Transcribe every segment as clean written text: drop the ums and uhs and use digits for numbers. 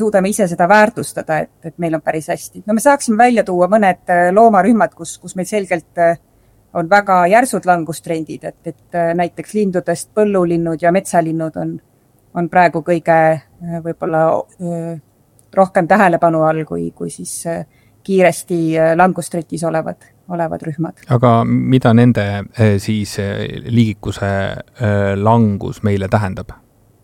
suudame ise seda väärtustada, et meil on päris hästi. No me saaksime välja tuua mõned loomarühmad, kus meil selgelt on väga järsud langustrendid, et näiteks lindudest põllulinnud ja metsalinnud on praegu kõige võib-olla rohkem tähelepanu all, kui siis kiiresti langustretis olevad rühmad. Aga mida nende siis liigikuse langus meile tähendab?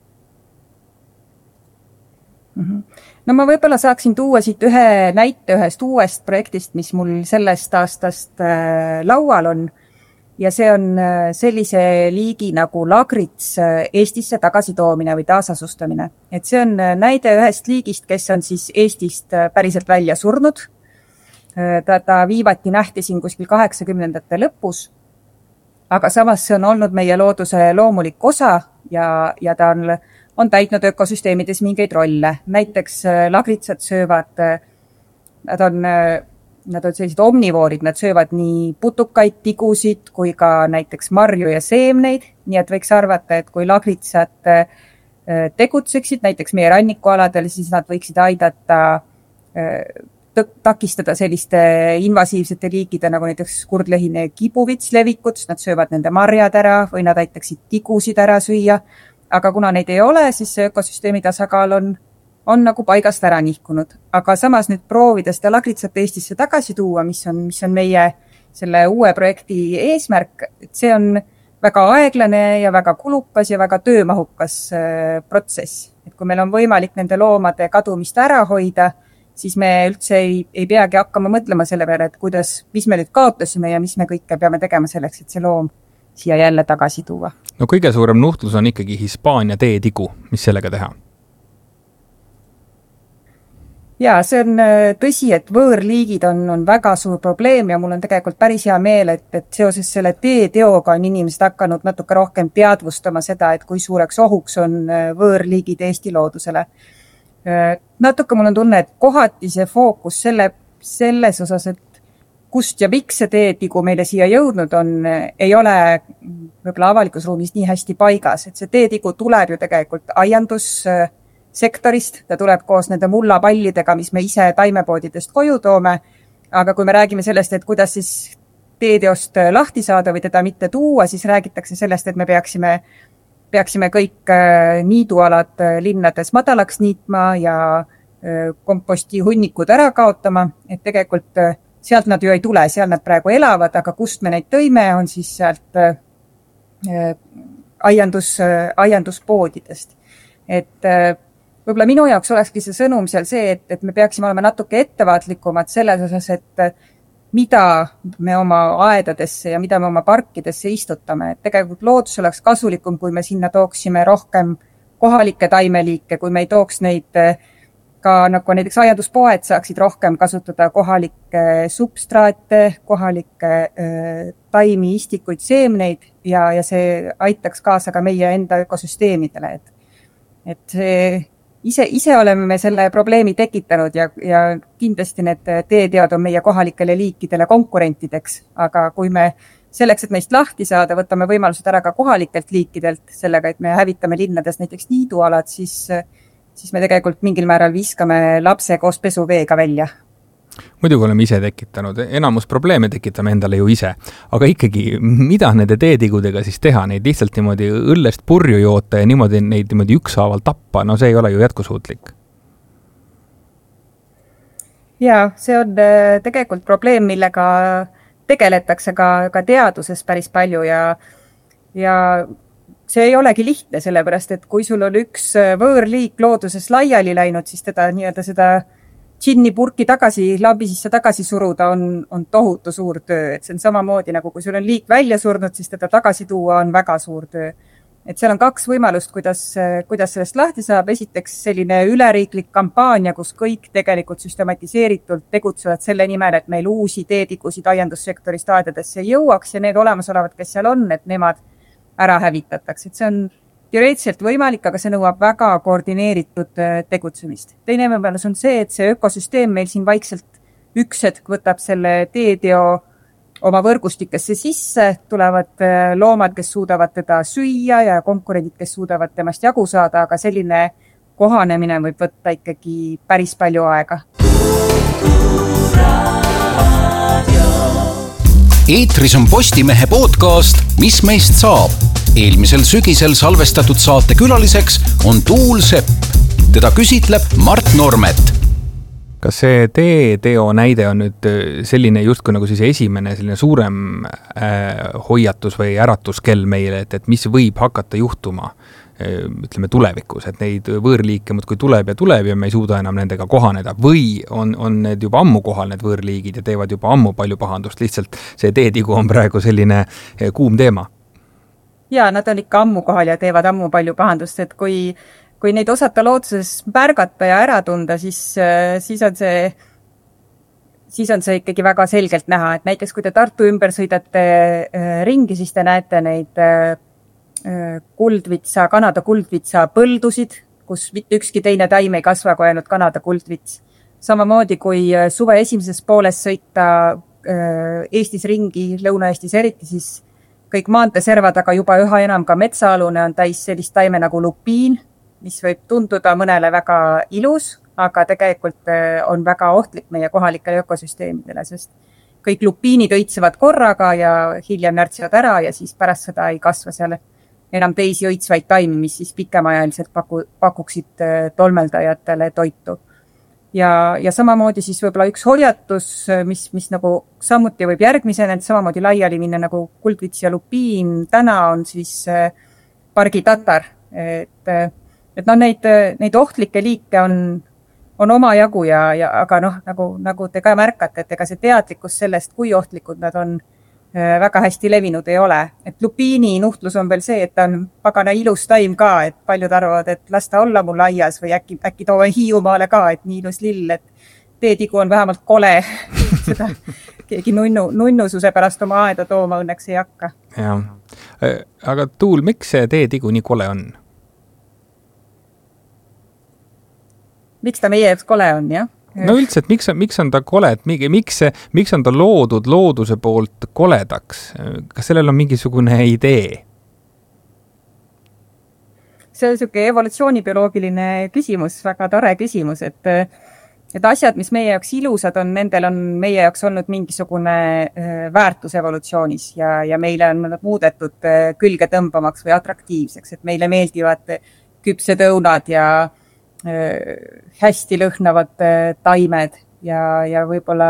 No ma võib-olla saaksin tuua siit ühe näite ühest uuest projektist, mis mul sellest aastast laual on. Ja see on sellise liigi nagu lagrits Eestisse tagasitoomine või taasasustamine. Et see on näide ühest liigist, kes on siis Eestist päriselt välja surnud. Ta viivati nähti siin kuskil 80ndate lõpus, aga samas see on olnud meie looduse loomulik osa ja ta on täitnud ökosüsteemides mingeid rolle. Näiteks lagritsad söövad, nad on sellised omnivoorid, nad söövad nii putukaid, tigusid kui ka näiteks marju ja seemneid, nii et võiks arvata, et kui lagritsad tegutseksid näiteks meie rannikualadel, siis nad võiksid aidata takistada selliste invasiivsete liikide nagu näiteks kurdlehine kibuvits levikut, nad söövad nende marjad ära või nad aitaksid tigusid ära süüa, aga kuna neid ei ole, siis see ökosüsteemi tasakaal on nagu paigast ära nihkunud. Aga samas nüüd proovida seda lagritsat Eestisse tagasi tuua, mis on meie selle uue projekti eesmärk, et see on väga aeglane ja väga kulukas ja väga töömahukas protsess. Et kui meil on võimalik nende loomade kadumist ära hoida, siis me üldse ei peagi hakkama mõtlema selle peale, et mis me nüüd kaotasime ja mis me kõike peame tegema selleks, et see loom siia jälle tagasi tuua. No kõige suurem nuhtlus on ikkagi Hispaania teetigu, mis sellega teha? Jaa, see on tõsi, et võõrliigid on väga suur probleem ja mul on tegelikult päris hea meel, et seoses selle teeteoga on inimesed hakanud natuke rohkem teadvustama seda, et kui suureks ohuks on võõrliigid Eesti loodusele. Natuke mul on tunne, et kohati see fookus selles osas, et kust ja miks see teetigu meile siia jõudnud on, ei ole võib-olla avalikus ruumis nii hästi paigas, et see teetigu tuleb ju tegelikult aiandussektorist, ta tuleb koos nende mullapallidega, mis me ise taimepoodidest koju toome, aga kui me räägime sellest, et kuidas siis teeteost lahti saada või teda mitte tuua, siis räägitakse sellest, et me peaksime kõik niidualad linnades madalaks niitma ja komposti hunnikud ära kaotama, et tegelikult sealt nad ju ei tule, seal nad praegu elavad, aga kust me neid tõime, on siis sealt aianduspoodidest. Et võib-olla minu jaoks olekski see sõnum seal see, et me peaksime olema natuke ettevaatlikumad selles osas, et mida me oma aedadesse ja mida me oma parkidesse istutame. Et tegelikult loodus oleks kasulikum, kui me sinna tooksime rohkem kohalikke taimeliike, kui me ei tooks neid ka nagu näiteks aianduspoed saaksid rohkem kasutada kohalikke substraate, kohalikke taimi, istikuid, seemneid ja see aitaks kaasa ka meie enda ökosüsteemidele. Et ise oleme me selle probleemi tekitanud ja kindlasti need teeteod on meie kohalikele liikidele konkurentideks, aga kui me selleks, et meist lahti saada, võtame võimalused ära ka kohalikelt liikidelt sellega, et me hävitame linnades näiteks niidualad, siis me tegelikult mingil määral viskame lapse koos pesuveega välja. Muidugi oleme ise tekitanud, enamus probleeme tekitame endale ju ise, aga ikkagi, mida nende teetigudega siis teha, neid lihtsalt niimoodi õllest purju joota ja niimoodi neid niimoodi ükshaaval tappa, no see ei ole ju jätkusuutlik. Jaa, see on tegelikult probleem, millega tegeletakse ka teaduses päris palju ja see ei olegi lihtne, sellepärast, et kui sul on üks võõrliik looduses laiali läinud, siis teda nii-öelda seda džinni purki lambi sisse tagasi suruda on tohutu suur töö. Et see on samamoodi nagu kui sul on liik välja surnud, siis teda tagasi tuua on väga suur töö. Et seal on kaks võimalust, kuidas sellest lahti saab. Esiteks selline üleriiklik kampaania, kus kõik tegelikult süstematiseeritult tegutsevad selle nimel, et meil uusi teetikusid aiandussektorist aedadesse jõuaks ja need olemasolevad, kes seal on, et nemad ära hävitatakse. Et see on teoreetiliselt võimalik, aga see nõuab väga koordineeritud tegutsemist. Teine võimalus on see, et see ökosüsteem meil siin vaikselt üks hetk võtab selle teeteo oma võrgustikesse sisse, tulevad loomad, kes suudavad teda süüa ja konkurendid, kes suudavad temast jagu saada, aga selline kohanemine võib võtta ikkagi päris palju aega. Eetris on Postimehe podcast Mis meist saab? Eelmisel sügisel salvestatud saate külaliseks on Tuul Sepp. Teda küsitleb Mart Normet. Kas see teo näide on nüüd selline justkui nagu siis esimene selline suurem hoiatus või äratuskell meile, et mis võib hakata juhtuma, ütleme tulevikus, et neid võõrliike muudkui tuleb ja me ei suuda enam nendega kohaneda või on need juba ammu kohal need võõrliigid ja teevad juba ammu palju pahandust, lihtsalt see teetigu on praegu selline kuum teema? Jaa, nad on ikka ammu kohal ja teevad ammu palju pahandust, et kui neid osata looduses märgata ja ära tunda, siis on see ikkagi väga selgelt näha, et näiteks kui te Tartu ümber sõidate ringi, siis te näete neid Kanada kuldvitsa põldusid, kus mitte ükski teine taim ei kasva kui ainult Kanada kuldvits. Samamoodi kui suve esimeses pooles sõita Eestis ringi, Lõuna-Eestis eriti, siis kõik maanteeservad, aga juba üha enam ka metsaalune on täis sellist taime nagu lupiin, mis võib tunduda mõnele väga ilus, aga tegelikult on väga ohtlik meie kohalikele ökosüsteemidele, sest kõik lupiinid õitsevad korraga ja hiljem närtsivad ära ja siis pärast seda ei kasva seal enam teisi õitsvaid taimi, mis siis pikemaajaliselt pakuksid tolmeldajatele toitu. Ja samamoodi siis võib-olla üks hoiatus, mis nagu samuti võib järgmisena, et samamoodi laiali minna nagu kuldvits ja lupiin, täna on siis pargitatar, et neid ohtlikke liike on omajagu aga nagu te ka märkate, et ega see teadlikkus sellest, kui ohtlikud nad on, väga hästi levinud ei ole. Et lupiini nuhtlus on veel see, et ta on pagana ilus taim ka, et paljud arvavad, et las ta olla mul aias või äkki toome Hiiumaale ka, et nii ilus lill, et teetigu on vähemalt kole. Seda keegi nunnususe pärast oma aeda tooma õnneks ei hakka. Ja. Aga Tuul, miks see teetigu nii kole on? Miks ta meie jaoks kole on, jah? No üldse, et miks on ta kole, et miks on ta loodud looduse poolt koledaks? Kas sellel on mingisugune idee? See on selline evolutsioonibioloogiline küsimus, väga tore küsimus, et asjad, mis meie jaoks ilusad on, nendel on meie jaoks olnud mingisugune väärtus evolutsioonis ja meile on nad muudetud külge tõmbamaks või atraktiivseks, et meile meeldivad küpsed õunad ja hästi lõhnavad taimed ja võib-olla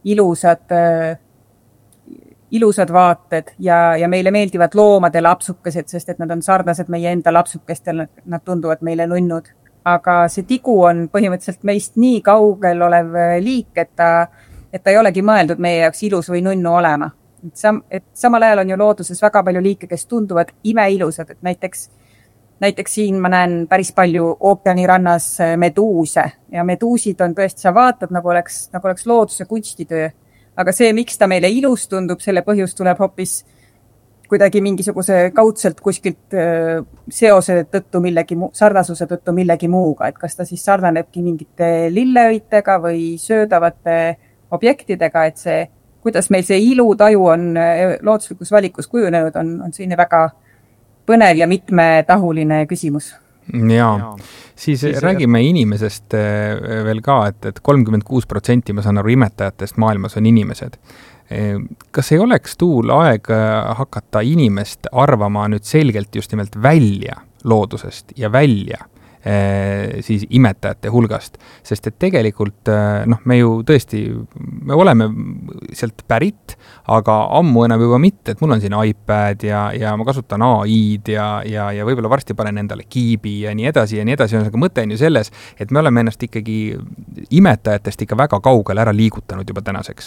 ilusad vaated ja meile meeldivad loomade lapsukesed, sest et nad on sarnased meie enda lapsukestel, nad tunduvad meile nunnud. Aga see tigu on põhimõtteliselt meist nii kaugel olev liik, et ta ei olegi mõeldud meie jaoks ilus või nunnu olema. Et samal ajal on ju looduses väga palju liike, kes tunduvad imeilusad, et näiteks siin ma näen päris palju ookeanirannas meduuse ja meduusid on tõesti, sa vaatad, nagu oleks looduse kunstitöö. Aga see, miks ta meile ilus tundub, selle põhjus tuleb hoopis kuidagi mingisuguse kaudselt kuskilt seose tõttu sarnasuse tõttu millegi muuga, et kas ta siis sarnanebki mingite lilleõitega või söödavate objektidega, et see, kuidas meil see ilutaju on looduslikus valikus kujunenud, on selline väga põnev ja mitmetahuline küsimus. Jaa, siis räägime inimesest veel ka, et 36% ma saan aru imetajatest maailmas on inimesed. Kas ei oleks Tuul aeg hakata inimest arvama nüüd selgelt just nimelt välja loodusest ja välja siis imetajate hulgast, sest et tegelikult me ju tõesti, me oleme sealt pärit, aga ammu enam juba mitte, et mul on siin iPad ja ma kasutan AI-d ja võib-olla varsti panen endale kiibi ja nii edasi, aga mõte on ju selles, et me oleme ennast ikkagi imetajatest ikka väga kaugele ära liigutanud juba tänaseks.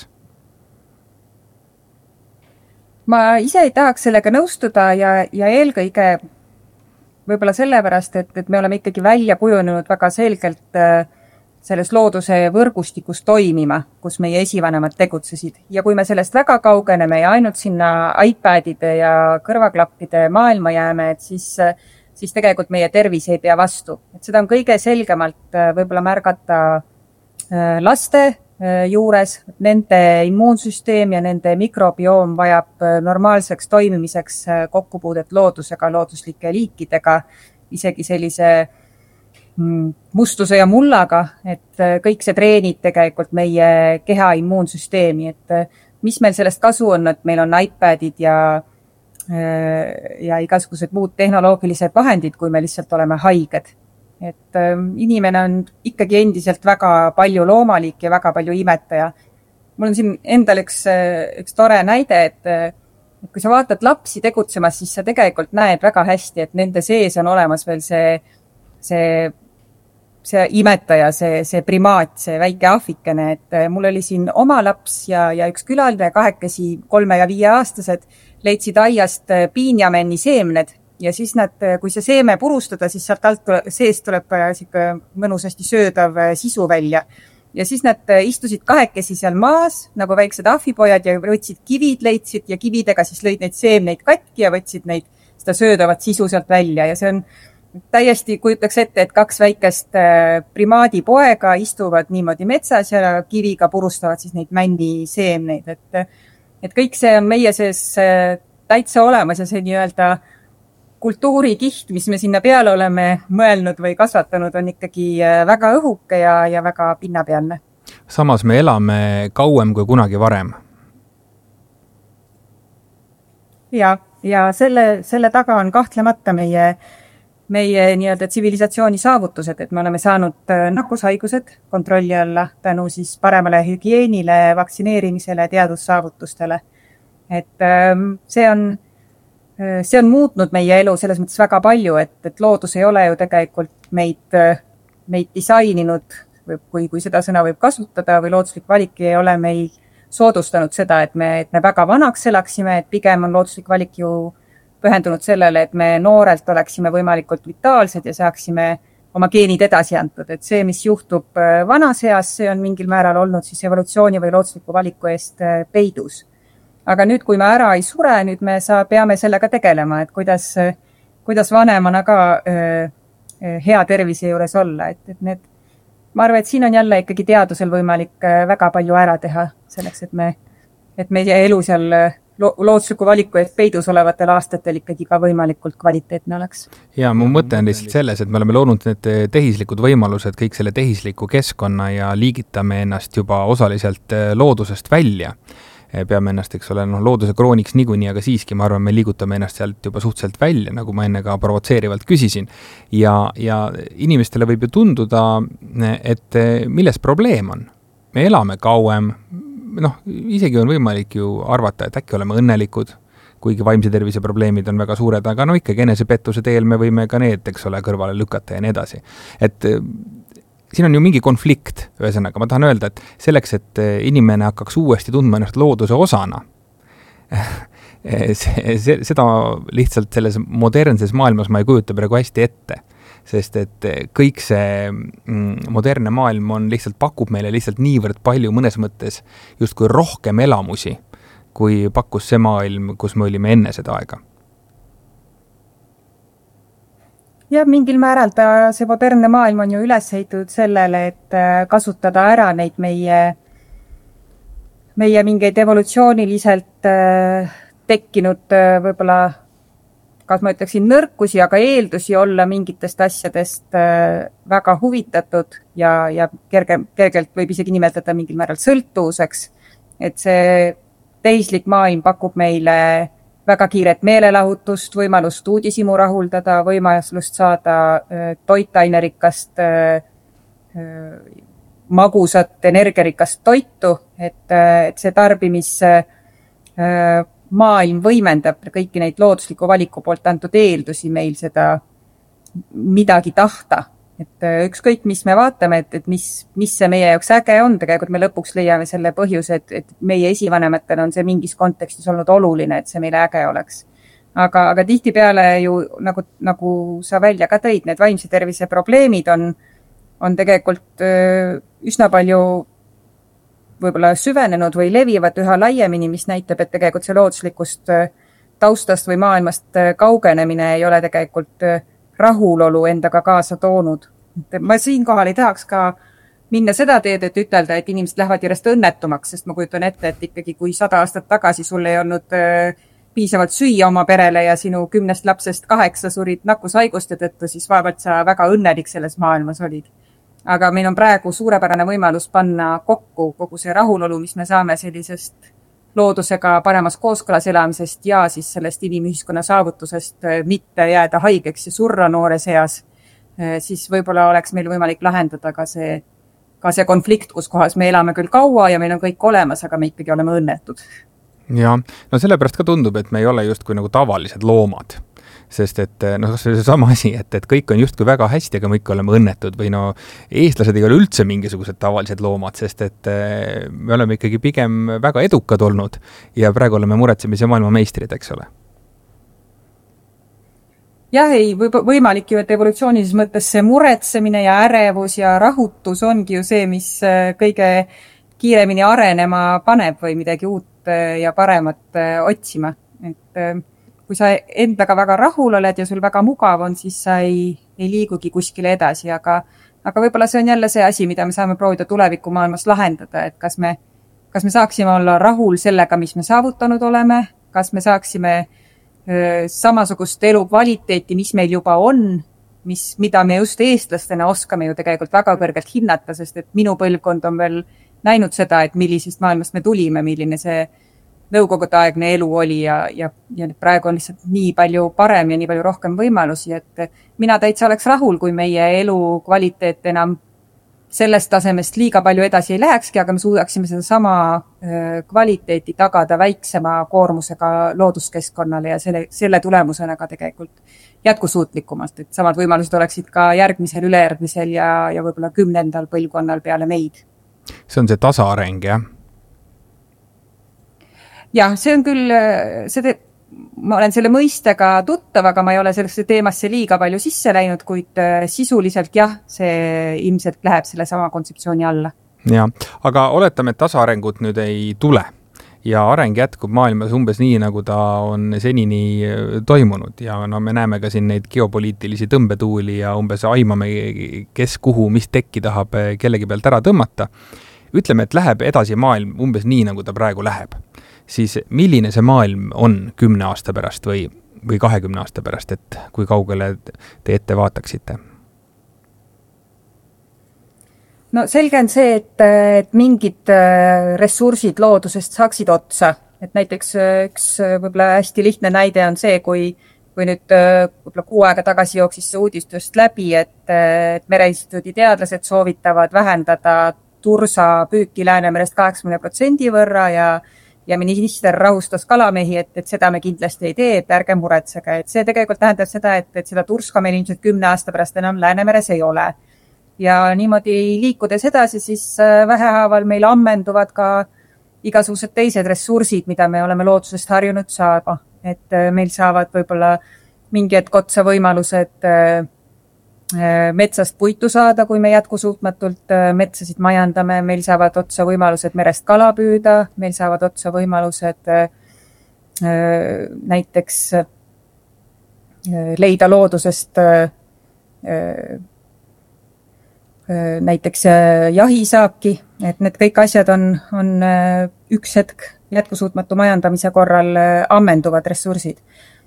Ma ise ei tahaks sellega nõustuda ja eelkõige võib-olla sellepärast, et me oleme ikkagi välja kujunenud väga selgelt selles looduse võrgustikus toimima, kus meie esivanemad tegutsesid. Ja kui me sellest väga kaugeneme ja ainult sinna iPadide ja kõrvaklappide maailma jääme, et siis tegelikult meie tervis ei pea vastu. Et seda on kõige selgemalt võib-olla märgata laste juures, nende immuunsüsteem ja nende mikrobioom vajab normaalseks toimimiseks kokkupuudet loodusega, looduslike liikidega, isegi sellise mustuse ja mullaga, et kõik see treenib tegelikult meie keha immuunsüsteemi, et mis meil sellest kasu on, et meil on iPadid ja igasugused muud tehnoloogilised vahendid, kui me lihtsalt oleme haiged. Et inimene on ikkagi endiselt väga palju loomalik ja väga palju imetaja. Mul on siin endal üks tore näide, et kui sa vaatad lapsi tegutsemas, siis sa tegelikult näed väga hästi, et nende sees on olemas veel see imetaja, see primaat, see väike ahvikene, et mul oli siin oma laps ja üks külaline, kahekesi 3- ja 5-aastased, leidsid aiast piinjamenni seemned ja siis nad, kui see seeme purustada, siis sealt alt sees tuleb mõnusasti söödav sisu välja. Ja siis nad istusid kahekesi seal maas, nagu väiksed ahvipojad ja võtsid kivid, leidsid ja kividega siis lõid neid seemneid katki ja võtsid neid seda söödavat sisu sealt välja. Ja see on täiesti, kujutaks ette, et 2 väikest primaadi poega istuvad niimoodi metsas ja kiviga purustavad siis neid männi seemneid. Et kõik see on meie sees täitsa olemas ja see nii-öelda kultuurikiht, mis me sinna peale oleme mõelnud või kasvatanud, on ikkagi väga õhuke ja väga pinnapealne. Samas me elame kauem kui kunagi varem. Ja selle taga on kahtlemata meie nii-öelda tsivilisatsiooni saavutused, et me oleme saanud nakkushaigused kontrolli alla tänu siis paremale hügieenile, vaktsineerimisele, teadussaavutustele. Et see on muutnud meie elu selles mõttes väga palju, et loodus ei ole ju tegelikult meid disaininud, kui seda sõna võib kasutada, või looduslik valik ei ole meil soodustanud seda, et me väga vanaks elaksime, et pigem on looduslik valik ju pühendunud sellele, et me noorelt oleksime võimalikult vitaalsed ja saaksime oma geenid edasi antud. Et see, mis juhtub vanas eas, see on mingil määral olnud siis evolutsiooni või loodusliku valiku eest peidus. Aga nüüd, kui me ära ei sure, nüüd me peame sellega tegelema, et kuidas vanemana ka hea tervise juures olla. Ma arvan, et siin on jälle ikkagi teadusel võimalik väga palju ära teha selleks, et meie elu seal loodusliku valiku eest peidus olevatel aastatel ikkagi ka võimalikult kvaliteetne oleks. Ja mu mõte on lihtsalt selles, et me oleme loonud need tehislikud võimalused, kõik selle tehisliku keskkonna ja liigitame ennast juba osaliselt loodusest välja. Peame ennast, eks ole, looduse krooniks niikuinii, aga siiski ma arvan, me liigutame ennast sealt juba suhteliselt välja, nagu ma enne ka provotseerivalt küsisin. Ja inimestele võib ju tunduda, et milles probleem on. Me elame kauem, isegi on võimalik ju arvata, et äkki oleme õnnelikud, kuigi vaimse tervise probleemid on väga suured, aga ikkagi enesepettuse teel me võime ka need, eks ole, kõrvale lükata ja nii edasi. Et siin on ju mingi konflikt, ühesõnaga, ma tahan öelda, et selleks, et inimene hakkaks uuesti tundma ennast looduse osana, seda lihtsalt selles modernses maailmas ma ei kujuta praegu hästi ette, sest et kõik see modernne maailm pakub meile lihtsalt niivõrd palju mõnes mõttes justkui rohkem elamusi, kui pakkus see maailm, kus me olime enne seda aega. Ja mingil määral see modernne maailm on ju üles heitud sellele, et kasutada ära neid meie mingeid evolutsiooniliselt tekkinud võib-olla, kas ma ütleksin nõrkusi, aga eeldusi olla mingitest asjadest väga huvitatud ja kergelt võib isegi nimetada mingil määral sõltuvuseks, et see tehislik maailm pakub meile väga kiiret meelelahutust, võimalust uudishimu rahuldada, võimalust saada toitainerikast, magusat, energiarikast toitu, et see tarbimismaailm võimendab kõiki neid loodusliku valiku poolt antud eeldusi meil seda midagi tahta. Et ükskõik, mis me vaatame, et mis see meie jaoks äge on, tegelikult me lõpuks leiame selle põhjuse, et meie esivanematele on see mingis kontekstis olnud oluline, et see meile äge oleks. Aga tihtipeale ju, nagu sa välja ka tõid, need vaimse tervise probleemid on tegelikult üsna palju võib-olla süvenenud või levivad üha laiemini, mis näitab, et tegelikult see looduslikust taustast või maailmast kaugenemine ei ole tegelikult rahulolu endaga kaasa toonud. Ma siinkohal ei tahaks ka minna seda teed, et ütelda, et inimesed lähevad järjest õnnetumaks, sest ma kujutan ette, et ikkagi kui 100 aastat tagasi sul ei olnud piisavalt süüa oma perele ja sinu 10 lapsest 8 surid nakkushaiguste tõttu, siis vaevalt sa väga õnnelik selles maailmas olid. Aga meil on praegu suurepärane võimalus panna kokku kogu see rahulolu, mis me saame sellisest loodusega paremas kooskõlas elamisest ja siis sellest inimühiskonna saavutusest mitte jääda haigeks ja surra noores eas, siis võib-olla oleks meil võimalik lahendada ka see konflikt, kus kohas me elame küll kaua ja meil on kõik olemas, aga me ikkagi oleme õnnetud. Ja, no sellepärast ka tundub, et me ei ole justkui nagu tavalised loomad. Sest et see sama asi, et kõik on justkui väga hästi, aga me ikka oleme õnnetud või eestlased ei ole üldse mingisugused tavalised loomad, sest et me oleme ikkagi pigem väga edukad olnud ja praegu oleme muretsemise maailma meistrid, eks ole. Jah, ei, võimalik ju, et evolutsioonilises mõttes see muretsemine ja ärevus ja rahutus ongi ju see, mis kõige kiiremini arenema paneb või midagi uut ja paremat otsima. Et kui sa endaga väga rahul oled ja sul väga mugav on, siis sa ei liigugi kuskile edasi, aga võib-olla see on jälle see asi, mida me saame proovida tuleviku maailmas lahendada, et kas me saaksime olla rahul sellega, mis me saavutanud oleme, kas me saaksime samasugust elu kvaliteeti, mis meil juba on, mida me just eestlastena oskame ju tegelikult väga kõrgelt hinnata, sest et minu põlvkond on veel näinud seda, et millisest maailmast me tulime, milline see nõukogudeaegne elu oli ja praegu on lihtsalt nii palju parem ja nii palju rohkem võimalusi, et mina täitsa oleks rahul, kui meie elu kvaliteet enam sellest tasemest liiga palju edasi ei lähekski, aga me suudaksime seda sama kvaliteeti tagada väiksema koormusega looduskeskkonnale ja selle tulemusena ka tegelikult jätkusuutlikumast, et samad võimalused oleksid ka järgmisel, ülejärgmisel ja võib-olla 10. põlvkonnal peale meid. See on see tasaareng, jah? Jah, see on küll, ma olen selle mõistega tuttav, aga ma ei ole sellesse teemasse liiga palju sisse läinud, kuid sisuliselt jah, see ilmselt läheb selle sama kontseptsiooni alla. Ja, aga oletame, et tasaarengut nüüd ei tule ja areng jätkub maailmas umbes nii, nagu ta on senini toimunud ja me näeme ka siin neid geopoliitilisi tõmbetuuli ja umbes aimame, kes kuhu, mis tekki tahab kellegi pealt ära tõmmata. Ütleme, et läheb edasi maailm umbes nii, nagu ta praegu läheb. Siis milline see maailm on 10 aasta pärast või 20 aasta pärast, et kui kaugele te ette vaataksite? No selge on see, et mingid ressursid loodusest saaksid otsa. Et näiteks üks võib-olla hästi lihtne näide on see, kui nüüd võib-olla 6 aega tagasi jooksis see uudistust läbi, et Mereinstituudi teadlased soovitavad vähendada tursa püüki Läänemerest 80% võrra ja minister rahustas kalamehi, et seda me kindlasti ei tee, et ärge muretsege. Et see tegelikult tähendab seda, et seda turska meil ilmselt 10 aasta pärast enam Läänemeres ei ole. Ja niimoodi liikudes edasi, siis vähehaaval meil ammenduvad ka igasugused teised ressursid, mida me oleme loodusest harjunud saama. Et meil saavad võib-olla mingi hetk otsa võimalused metsast puitu saada, kui me jätkusuutmatult metsasid majandame, meil saavad otsa võimalused merest kala püüda, meil saavad otsa võimalused näiteks leida loodusest näiteks jahisaaki, et need kõik asjad on üks hetk jätkusuutmatu majandamise korral ammenduvad ressursid.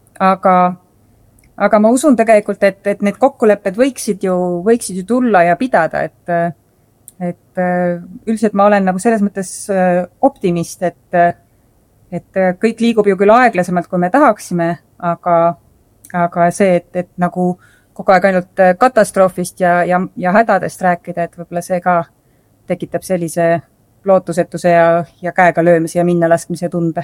Aga ma usun tegelikult, et need kokkulepped võiksid ju tulla ja pidada, et üldiselt ma olen nagu selles mõttes optimist, et kõik liigub ju küll aeglasemalt, kui me tahaksime, aga see, et nagu kogu aeg ainult katastroofist ja hädadest rääkida, et võib-olla see ka tekitab sellise lootusetuse ja käega löömise ja minna laskmise tunde.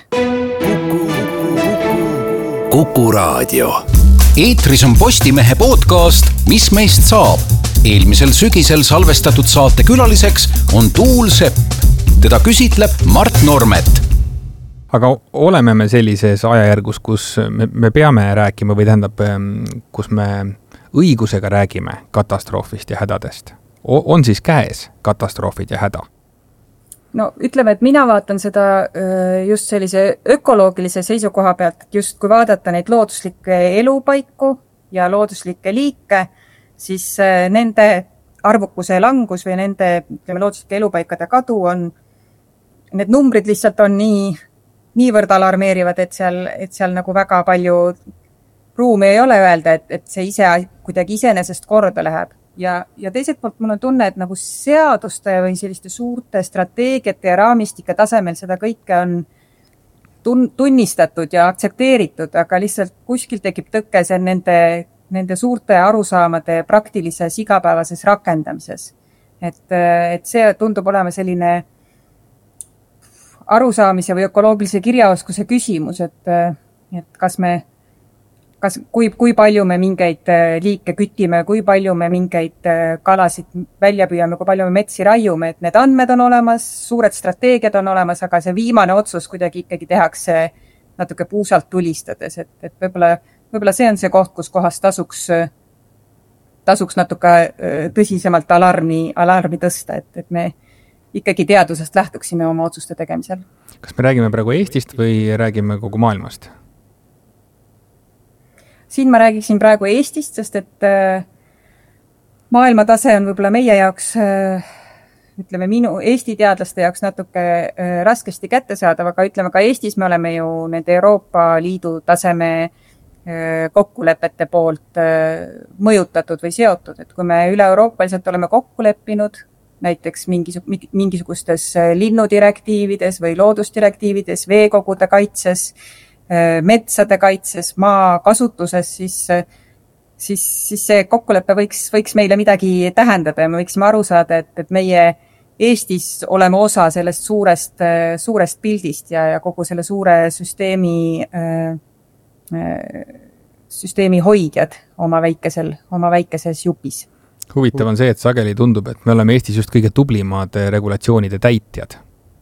Kuku Raadio. Eetris on Postimehe podcast Mis meist saab? Eelmisel sügisel salvestatud saate külaliseks on Tuul Sepp. Teda küsitleb Mart Normet. Aga oleme me sellises ajajärgus, kus me peame rääkima või tähendab, kus me õigusega räägime katastroofist ja hädadest. On siis käes katastroofid ja häda? No ütleme, et mina vaatan seda just sellise ökoloogilise seisukoha pealt, et just kui vaadata neid looduslikke elupaiku ja looduslikke liike, siis nende arvukuse langus või nende looduslike elupaikade kadu need numbrid lihtsalt on nii niivõrd alarmeerivad, et seal nagu väga palju ruumi ei ole öelda, et see ise kuidagi iseenesest korda läheb. Ja teiselt poolt mul on tunne, et nagu seaduste või selliste suurte strateegiate ja raamistike tasemel seda kõike on tunnistatud ja aktsepteeritud, aga lihtsalt kuskil tekib tõke see nende suurte arusaamade praktilises igapäevases rakendamises. Et see tundub olema selline arusaamise või ökoloogilise kirjaoskuse küsimus, et kui palju me mingeid liike kütime, kui palju me mingeid kalasid välja püüame, kui palju me metsi raiume, et need andmed on olemas, suured strateegiad on olemas, aga see viimane otsus kuidagi ikkagi tehakse natuke puusalt tulistades, et võib-olla see on see koht, kus kohas tasuks natuke tõsisemalt alarmi tõsta, et me ikkagi teadusest lähtuksime oma otsuste tegemisel. Kas me räägime praegu Eestist või räägime kogu maailmast? Siin ma räägiksin praegu Eestist, sest et maailmatase on võib-olla meie jaoks, ütleme Eesti teadlaste jaoks natuke raskesti kättesaadav, aga ütleme ka Eestis me oleme ju nende Euroopa Liidu taseme kokkulepete poolt mõjutatud või seotud, et kui me üle-euroopaliselt oleme kokku leppinud, näiteks mingisugustes linnudirektiivides või loodusdirektiivides, veekogude kaitses, metsade kaitses, maa kasutuses, siis see kokkulepe võiks meile midagi tähendada ja me võiksime aru saada, et meie Eestis oleme osa sellest suurest pildist ja kogu selle suure süsteemi hoidjad oma väikeses jupis. Huvitav on see, et sageli tundub, et me oleme Eestis just kõige tublimad regulatsioonide täitjad.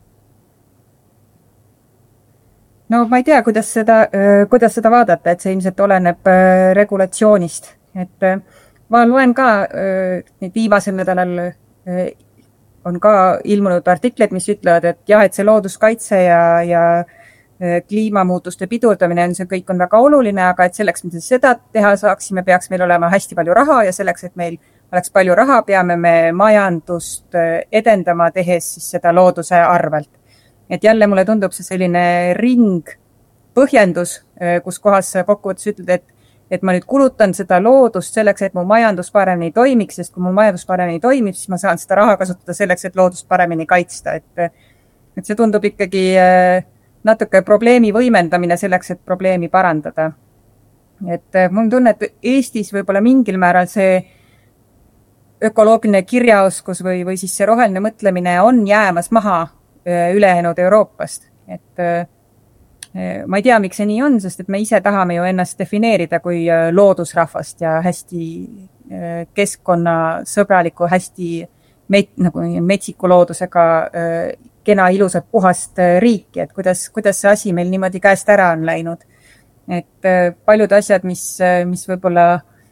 No ma ei tea, kuidas seda vaadata, et see ilmselt oleneb regulatsioonist. Et ma loen ka, viimasel nädalal on ka ilmunud artikled, mis ütlevad, et jah, et see looduskaitse ja kliimamuutuste pidurdamine see kõik on väga oluline, aga et selleks, mida seda teha saaksime, peaks meil olema hästi palju raha ja selleks, et meil oleks palju raha, peame me majandust edendama, tehes siis seda looduse arvelt. Et jälle mulle tundub see selline põhjendus, kus kohas kokkuvõttes ütled, et ma nüüd kulutan seda loodust selleks, et mu majandus paremini toimiks, sest kui mul majandus paremini toimib, siis ma saan seda raha kasutada selleks, et loodust paremini kaitsta. Et see tundub ikkagi natuke probleemi võimendamine selleks, et probleemi parandada. Et mul on tunne, et Eestis võib-olla mingil määral see ökoloogiline kirjaoskus või siis see roheline mõtlemine on jäämas maha ülejäänud Euroopast. Et ma ei tea, miks see nii on, sest et me ise tahame ju ennast defineerida kui loodusrahvast ja hästi keskkonnasõbraliku, hästi metsiku loodusega kena, ilusat, puhast riiki, et kuidas see asi meil niimoodi käest ära on läinud. Et paljud asjad, mis võib-olla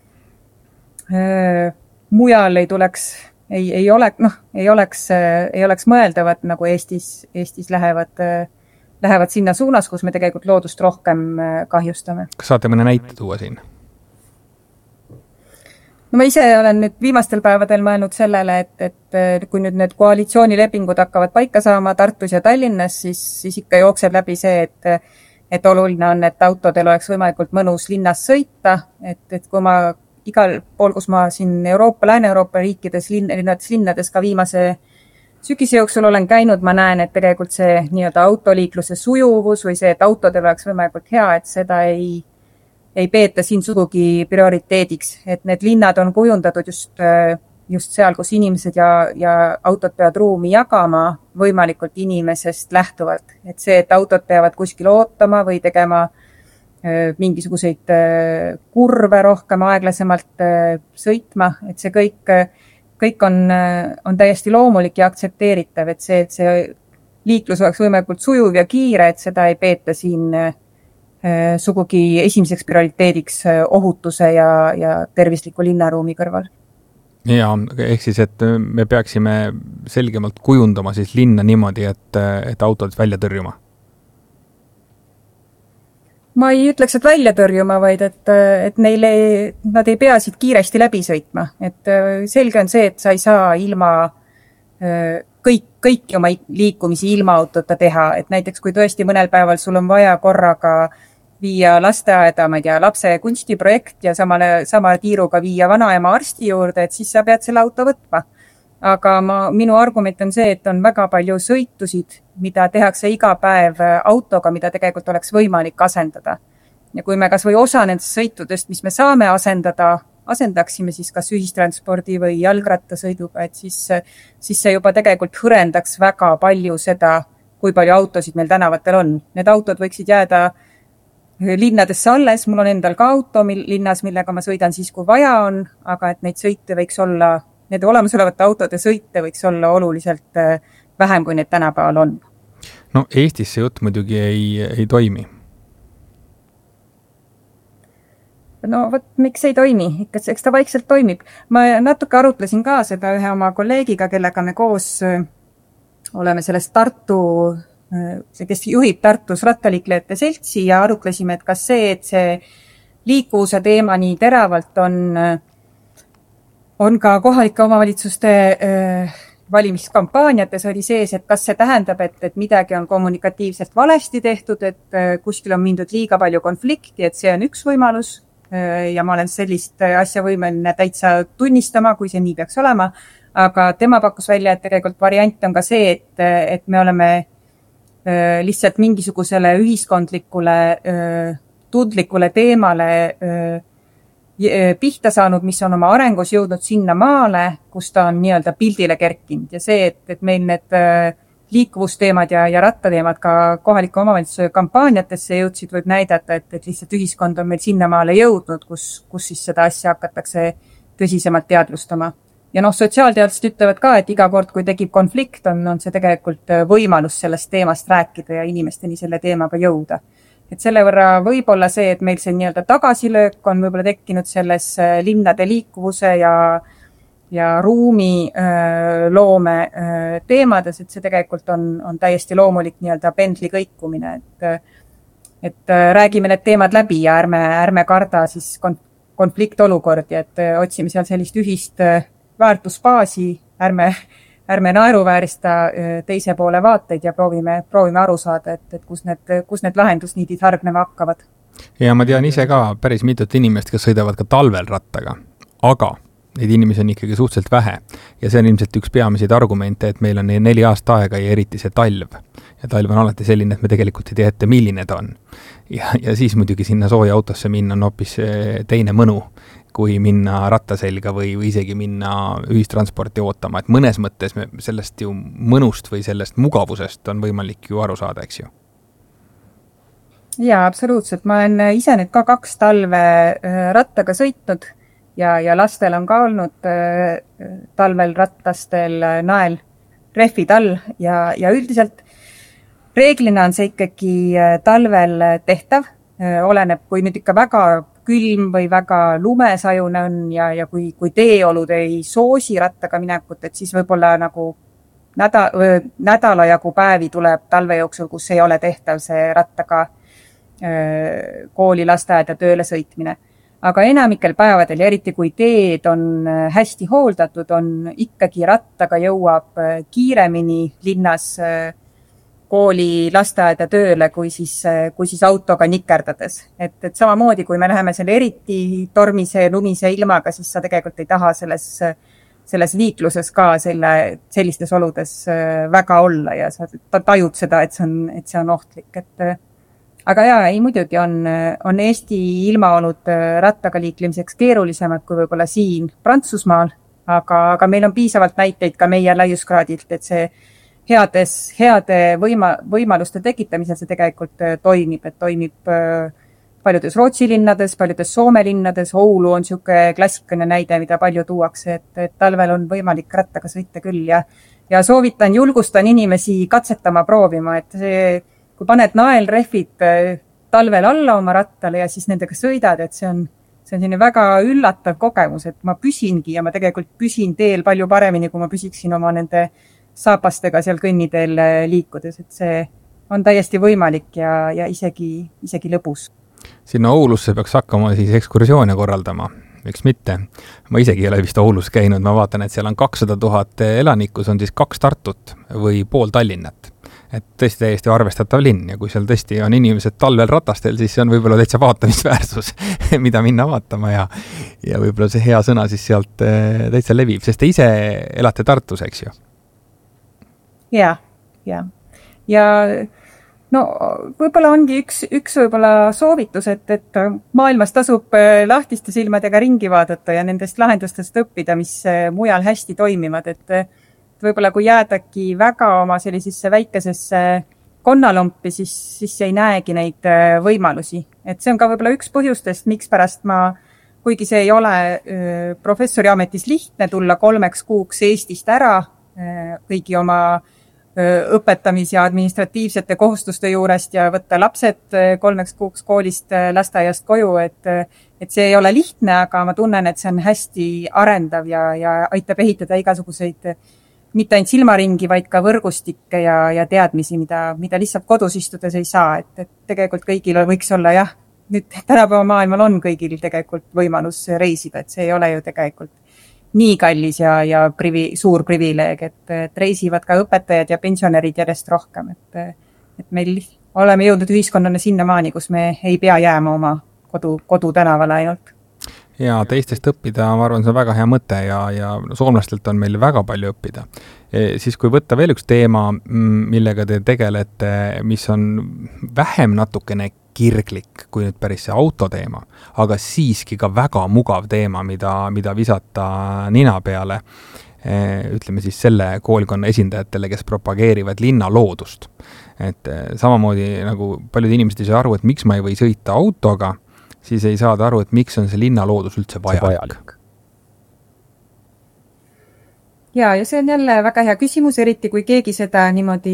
mujal ei tuleks, ei oleks mõeldavad, nagu Eestis lähevad sinna suunas, kus me tegelikult loodust rohkem kahjustame. Kas saate mõne näite tuua siin? No ma ise olen nüüd viimastel päevadel mõelnud sellele, et kui nüüd need koalitsioonilepingud hakkavad paika saama Tartus ja Tallinnas, siis ikka jookseb läbi see, et oluline on, et autodel oleks võimalikult mõnus linnas sõita, et kui ma igal pool, kus ma siin Lääne-Euroopa riikides, linnades ka viimase sügise jooksul olen käinud, ma näen, et tegelikult see nii-öelda autoliikluse sujuvus või see, et autodel oleks võimalikult hea, et seda ei peeta siin sugugi prioriteediks. Et need linnad on kujundatud just seal, kus inimesed ja autod peavad ruumi jagama võimalikult inimesest lähtuvalt. Et see, et autod peavad kuskil ootama või tegema mingisuguseid kurve rohkem aeglasemalt sõitma, et see kõik on täiesti loomulik ja aktsepteeritav, et see liiklus oleks võimalikult sujuv ja kiire, et seda ei peeta siin sugugi esimeseks prioriteediks ohutuse ja tervisliku linnaruumi kõrval. Ja, ehk siis, et me peaksime selgemalt kujundama siis linna niimoodi, et autod välja tõrjuma. Ma ei ütleks, et välja tõrjuma, vaid et nad ei pea siit kiiresti läbi sõitma. Et selge on see, et sa ei saa ilma kõiki oma liikumisi ilma autota teha, et näiteks kui tõesti mõnel päeval sul on vaja korraga viia lasteaeda, ma ei tea, lapse kunstiprojekt ja sama tiiruga viia vanaema arsti juurde, et siis sa pead selle auto võtma. Aga minu argument on see, et on väga palju sõitusid, mida tehakse iga päev autoga, mida tegelikult oleks võimalik asendada. Ja kui me kas või osa nendest sõitudest, mis me saame asendaksime siis kas ühistranspordi või jalgrattasõiduga, et siis see juba tegelikult hõrendaks väga palju seda, kui palju autosid meil tänavatel on. Need autod võiksid jääda linnadesse alles, mul on endal ka auto linnas, millega ma sõidan siis, kui vaja on, aga et neid sõite võiks olla, need olemasolevate autode sõite võiks olla oluliselt vähem, kui need tänapäeval on. No Eestis see jutt muidugi ei toimi. No võt, miks ei toimi? Eks ta vaikselt toimib. Ma natuke arutlesin ka seda ühe oma kolleegiga, kellega me koos oleme sellest kes juhib Tartus rattaliiklejate seltsi ja arutlesime, et kas see, et see liikuvuse teema nii teravalt on ka kohalike omavalitsuste valimiskampaaniates oli sees, et kas see tähendab, et midagi on kommunikatiivselt valesti tehtud, et kuskil on mindud liiga palju konflikti, et see on üks võimalus ja ma olen sellist asja võimeline täitsa tunnistama, kui see nii peaks olema, aga tema pakkus välja, et tegelikult variant on ka see, et me oleme lihtsalt mingisugusele ühiskondlikule tundlikule teemale pihta saanud, mis on oma arengus jõudnud sinna maale, kus ta on nii-öelda pildile kerkinud ja see, et meil need liikuvusteemad ja rattateemad ka kohaliku omavalitsuse kampaaniatesse jõudsid, võib näidata, et lihtsalt ühiskond on meil sinnamaale jõudnud, kus siis seda asja hakatakse tõsisemalt teadvustama. Ja sotsiaalteadlased ütlevad ka, et iga kord, kui tekib konflikt, on see tegelikult võimalus sellest teemast rääkida ja inimesteni selle teemaga jõuda. Et selle võrra võib-olla see, et meil see nii-öelda tagasilöök on võib-olla tekkinud selles linnade liikuvuse ja ruumi loome teemades, et see tegelikult on täiesti loomulik nii-öelda pendli kõikumine. Et räägime need teemad läbi ja ärme karda siis konfliktolukordi, et otsime seal sellist ühist väärtusbaasi, ärme naeruväärista teise poole vaateid ja proovime aru saada, et kus need lahendusniidid hargnema hakkavad. Ja ma tean ise ka päris mitut inimest, kes sõidavad ka talvel rattaga, aga neid inimesi on ikkagi suhteliselt vähe ja see on ilmselt üks peamiseid argumente, et meil on 4 aasta aega ja eriti see talv. Ja talv on alati selline, et me tegelikult ei tea ette, milline ta on. Ja siis muidugi sinna sooja autosse minna on hoopis teine mõnu, kui minna rattaselga või isegi minna ühistransporti ootama. Et mõnes mõttes me sellest ju mõnust või sellest mugavusest on võimalik ju aru saada, eks ju? Jaa, absoluutselt. Ma olen ise nüüd ka 2 talve rattaga sõitnud ja lastel on ka olnud talvel rattastel nael rehvid all ja üldiselt reeglina on see ikkagi talvel tehtav. Oleneb, kui nüüd ikka väga külm või väga lumesajune on ja kui teeolud ei soosi rattaga minekut, et siis võib-olla nagu nädala jagu päevi tuleb talve jooksul, kus ei ole tehtav see rattaga kooli, lasteaeda tööle sõitmine. Aga enamikel päevadel ja eriti kui teed on hästi hooldatud, on ikkagi rattaga jõuab kiiremini linnas kooli, lasteaeda tööle, kui siis autoga nikerdades. Et samamoodi, kui me läheme selle eriti tormise, lumise ilmaga, siis sa tegelikult ei taha selles liikluses ka sellistes oludes väga olla ja sa tajud seda, et see on ohtlik. Aga jaa, muidugi on Eesti ilmaolud rattaga liiklemiseks keerulisemad kui võib-olla siin Prantsusmaal, aga meil on piisavalt näiteid ka meie laiuskraadilt, et see heade võimaluste tekitamisel see tegelikult toimib, et toimib paljudes Rootsi linnades, paljudes Soome linnades, Oulu on niisugune klassikaline näide, mida palju tuuakse, et talvel on võimalik rattaga sõita küll ja julgustan inimesi katsetama, proovima, et see kui paned naelrehvid talvel alla oma rattale ja siis nendega sõidad, et see on selline väga üllatav kogemus, et ma püsingi ja ma tegelikult püsin teel palju paremini, kui ma püsiksin oma nende saapastega seal kõnniteel liikudes, et see on täiesti võimalik ja isegi lõbus. Sinna Oulusse peaks hakkama siis ekskursioone korraldama miks mitte. Ma isegi ei ole vist Oulus käinud, ma vaatan, et seal on 200 000 elanikku, see on siis 2 Tartut või pool Tallinnat. Et tõesti täiesti arvestatav linn ja kui seal tõesti on inimesed talvel ratastel, siis see on võib-olla täitsa vaatamisväärsus, mida minna vaatama ja võib-olla see hea sõna siis sealt täitsa levib, sest te ise elate Tartus, eks ju? Ja no võib-olla ongi üks võib-olla soovitus, et maailmas tasub lahtiste silmadega ringi vaadata ja nendest lahendustest õppida, mis mujal hästi toimivad, et võib-olla kui jäädagi väga oma sellisesse väikesesse konnalompi, siis ei näegi neid võimalusi. Et see on ka võib-olla üks põhjustest, miks pärast kuigi see ei ole professori ametis lihtne tulla 3 kuuks Eestist ära kõigi oma õpetamis- ja administratiivsete kohustuste juurest ja võtta lapsed 3 kuuks koolist lasteaiast koju, et see ei ole lihtne, aga ma tunnen, et see on hästi arendav ja aitab ehitada igasuguseid mitte ainult silmaringi, vaid ka võrgustikke ja teadmisi, mida lihtsalt kodus istudes ei saa. Et tegelikult kõigil võiks olla nüüd tänapäeva maailmal on kõigil tegelikult võimalus reisida, et see ei ole ju tegelikult nii kallis ja suur privileeg, et reisivad ka õpetajad ja pensionärid järjest rohkem. Et meil oleme jõudnud ühiskonnana sinnamaani, kus me ei pea jääma oma kodu tänavale ainult. Ja teistest õppida, ma arvan, see on väga hea mõte ja soomlastelt on meil väga palju õppida. Siis kui võtta veel üks teema, millega te tegelete, mis on vähem natukene kirglik kui nüüd päris see autoteema, aga siiski ka väga mugav teema, mida visata nina peale, ütleme siis selle koolkonna esindajatele, kes propageerivad linna loodust. Et samamoodi nagu paljud inimesed ei saa aru, et miks ma ei või sõita autoga, siis ei saada aru, et miks on see linnaloodus üldse vajalik. Ja see on jälle väga hea küsimus, eriti kui keegi seda niimoodi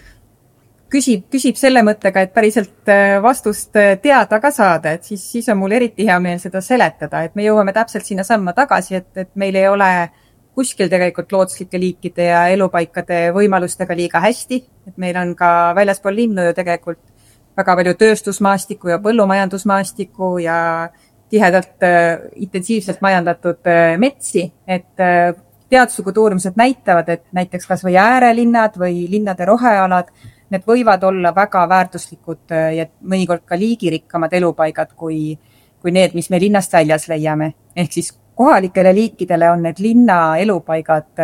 küsib selle mõttega, et päriselt vastust teada ka saada, et siis on mul eriti hea meel seda seletada, et me jõuame täpselt sinna samma tagasi, et meil ei ole kuskil tegelikult loodslike liikide ja elupaikade võimalustega liiga hästi, et meil on ka väljaspool linnu ju tegelikult väga palju tööstusmaastikku ja põllumajandusmaastikku ja tihedalt intensiivselt majandatud metsi, et teaduslikud uurimused näitavad, et näiteks kas või äärelinnad või linnade rohealad, need võivad olla väga väärtuslikud ja mõnikord ka liigirikkamad elupaigad kui need, mis me linnast väljas leiame. Ehk siis kohalikele liikidele on need linna elupaigad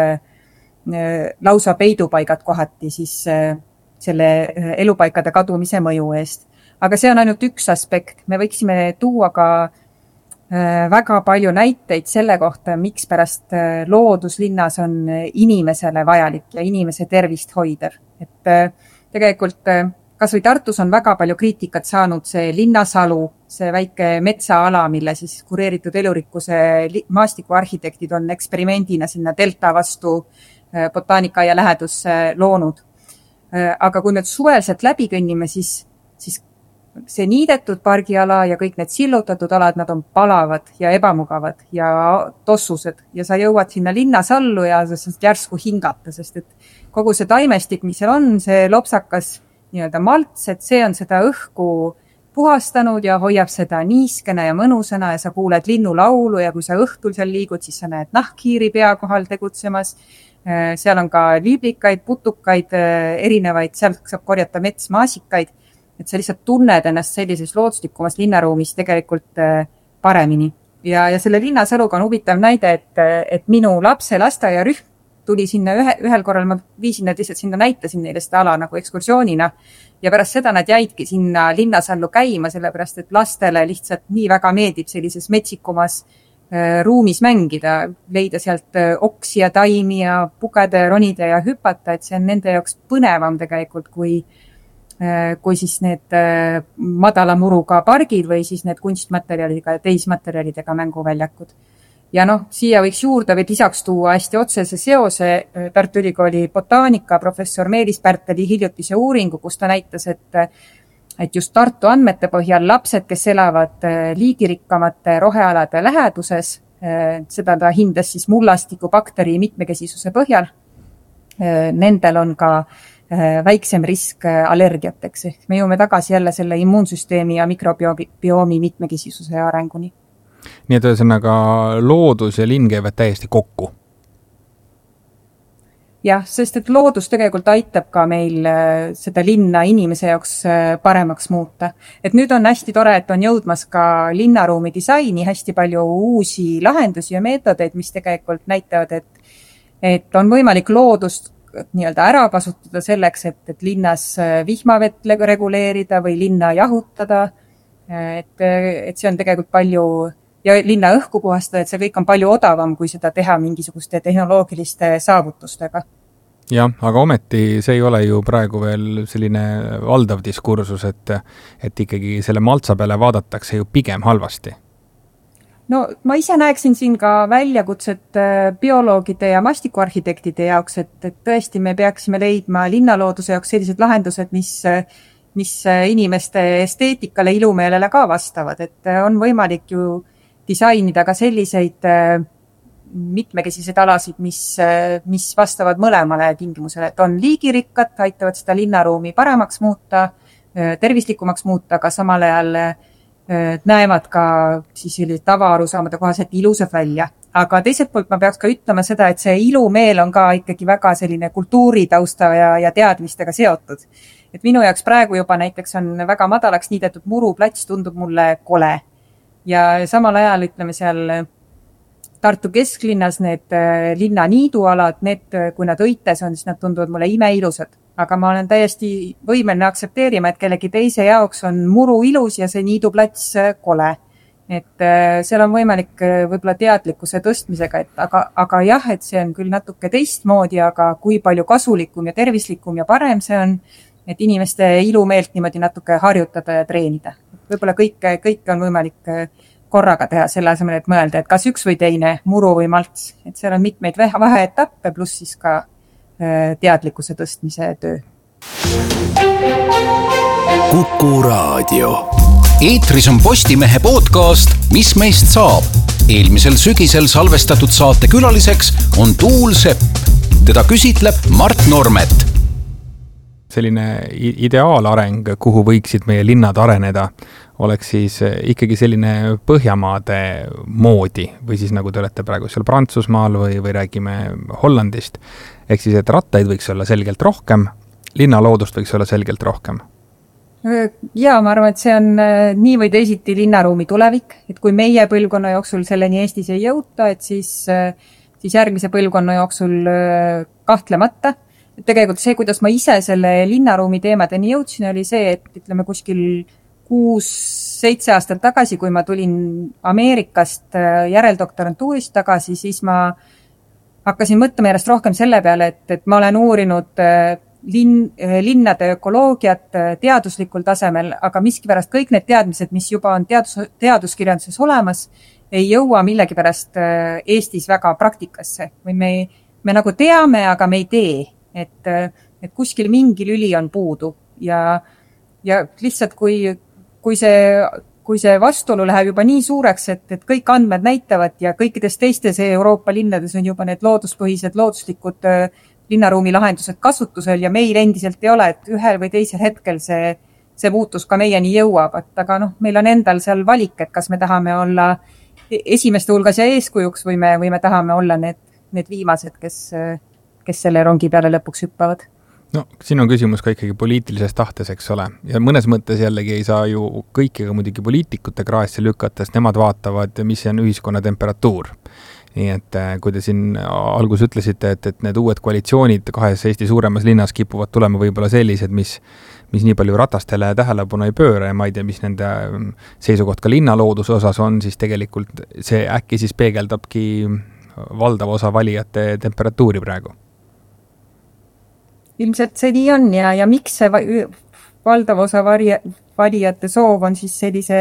lausa peidupaigad kohati siis selle elupaikade kadumise mõju eest. Aga see on ainult üks aspekt. Me võiksime tuua ka väga palju näiteid selle kohta, miks pärast looduslinnas on inimesele vajalik ja inimese tervist hoidev. Et tegelikult kas või Tartus on väga palju kriitikat saanud see linnasalu, see väike metsaala, mille siis kureeritud elurikkuse maastikuarhitektid on eksperimendina sinna delta vastu botaanikaaia lähedusse loonud. Aga kui me suvelselt läbi kõnnime, siis see niidetud pargiala ja kõik need sillutatud alad, nad on palavad ja ebamugavad ja tossused ja sa jõuad sinna linnasallu ja sa saad järsku hingata, sest et kogu see taimestik, mis seal on, see lopsakas nii-öelda malts, et see on seda õhku puhastanud ja hoiab seda niiskena ja mõnusana ja sa kuuled linnulaulu ja kui sa õhtul seal liigud, siis sa näed nahkhiiri pea kohal tegutsemas. Seal on ka liiblikaid, putukaid, erinevaid, seal saab korjata metsmaasikaid, et sa lihtsalt tunned ennast sellises loodslikumas linnaruumis tegelikult paremini. Ja selle linnasaluga on huvitav näide, et minu lapse lasteaiarühm tuli sinna ühel korral, ma viisin nad lihtsalt sinna, näitasin neile seda ala nagu ekskursioonina ja pärast seda nad jäidki sinna linnasallu käima, sellepärast et lastele lihtsalt nii väga meeldib sellises metsikumas ruumis mängida, leida sealt oksi ja taimi ja pugede, ronida ja hüpata, et see on nende jaoks põnevam tegelikult kui siis need madala muruga pargid või siis need kunstmaterjalidega ja teismaterjalidega mänguväljakud. Ja siia võiks juurde või lisaks tuua hästi otsese seose Tartu Ülikooli botaanika professor Meelis Pärteli hiljutise uuringu, kus ta näitas, et just Tartu andmete põhjal lapsed, kes elavad liigirikkamate rohealade läheduses, seda ta hindas siis mullastiku bakteri mitmekesisuse põhjal, nendel on ka väiksem risk allergiateks. Me jõuame tagasi jälle selle immuunsüsteemi ja mikrobiomi mitmekesisuse arenguni. Nii et ühesõnaga loodus ja linn käivad täiesti kokku. Jah, sest et loodus tegelikult aitab ka meil seda linna inimese jaoks paremaks muuta. Et nüüd on hästi tore, et on jõudmas ka linnaruumi disaini hästi palju uusi lahendusi ja meetodeid, mis tegelikult näitavad, et on võimalik loodust nii-öelda ära kasutada selleks, et linnas vihmavett reguleerida või linna jahutada. Et see on tegelikult palju ja linna õhku puhastada, et see kõik on palju odavam, kui seda teha mingisuguste tehnoloogiliste saavutustega. Jah, aga ometi see ei ole ju praegu veel selline valdav diskursus, et ikkagi selle maltsa peale vaadatakse ju pigem halvasti. No ma ise näeksin siin ka väljakutset bioloogide ja mastikuarhitektide jaoks, et tõesti me peaksime leidma linnalooduse jaoks sellised lahendused, mis inimeste esteetikale, ilumeelele ka vastavad, et on võimalik ju disainida ka selliseid mitmekesiseid alasid, mis vastavad mõlemale tingimusele, et on liigirikkad, aitavad seda linnaruumi paremaks muuta, tervislikumaks muuta, aga samal ajal näevad ka siis tavaarusaamade kohaselt ilusad välja. Aga teiselt poolt ma peaks ka ütlema seda, et see ilumeel on ka ikkagi väga selline kultuuritausta ja teadmistega seotud. Et minu jaoks praegu juba näiteks on väga madalaks niidetud muruplats, tundub mulle kole. Ja samal ajal ütleme seal Tartu kesklinnas need linna niidualad, kui nad õites on, siis nad tunduvad mulle imeilusad. Aga ma olen täiesti võimeline aktsepteerima, et kellegi teise jaoks on muru ilus ja see niiduplats kole. Et seal on võimalik võib-olla teadlikkuse tõstmisega, aga jah, et see on küll natuke teistmoodi, aga kui palju kasulikum ja tervislikum ja parem see on, et inimeste ilumeelt niimoodi natuke harjutada ja treenida. Võib-olla kõik on võimalik korraga teha selle asemel, et mõelda, et kas üks või teine, muru või malts. Et seal on mitmeid vaheetappe, pluss siis ka teadlikkuse tõstmise töö. Kuku Raadio. Eetris on Postimehe podcast Mis meist saab? Eelmisel sügisel salvestatud saate külaliseks on Tuul Sepp. Teda küsitleb Mart Normet. Selline ideaalareng, kuhu võiksid meie linnad areneda, oleks siis ikkagi selline Põhjamaade moodi või siis nagu te olete praegu seal Prantsusmaal või räägime Hollandist. Ehk siis, et rattaid võiks olla selgelt rohkem, linnaloodust võiks olla selgelt rohkem. Ja ma arvan, et see on nii või teisiti linnaruumi tulevik, et kui meie põlvkonna jooksul selleni Eestis ei jõuta, et siis järgmise põlvkonna jooksul kahtlemata. Tegelikult see, kuidas ma ise selle linnaruumi teemadeni jõudsin, oli see, et ütleme kuskil 6-7 aastat tagasi, kui ma tulin Ameerikast järeldoktorantuurist tagasi, siis ma hakkasin mõtlema järjest rohkem selle peale, et ma olen uurinud linnade ökoloogiat teaduslikul tasemel, aga miskipärast kõik need teadmised, mis juba on teaduskirjanduses olemas, ei jõua millegipärast Eestis väga praktikasse. Või me nagu teame, aga me ei tee. Et kuskil mingi lüli on puudu ja lihtsalt kui see vastuolu läheb juba nii suureks, et kõik andmed näitavad ja kõikides teistes Euroopa linnades on juba need looduspõhised, looduslikud linnaruumi lahendused kasutusel ja meil endiselt ei ole, et ühel või teisel hetkel see muutus ka meieni jõuab, aga meil on endal seal valik, et kas me tahame olla esimeste hulgas ja eeskujuks või me tahame olla need viimased, kes selle rongi peale lõpuks hüppavad. No, siin on küsimus ka ikkagi poliitilises tahtes, eks ole. Ja mõnes mõttes jällegi ei saa ju kõikiga muidugi poliitikute kraesse lükata, sest nemad vaatavad, mis on ühiskonna temperatuur. Nii et kui te siin algus ütlesite, et need uued koalitsioonid kahes Eesti suuremas linnas kipuvad tulema võib-olla sellised, mis nii palju ratastele tähelepanu ei pööra ja ma ei tea, mis nende seisukoht ka linnalooduse osas on, siis tegelikult see äkki siis peegeldabki valdav osa valijate temperatuuri praegu. Ilmselt see nii on ja miks see valdav osa valijate soov on siis sellise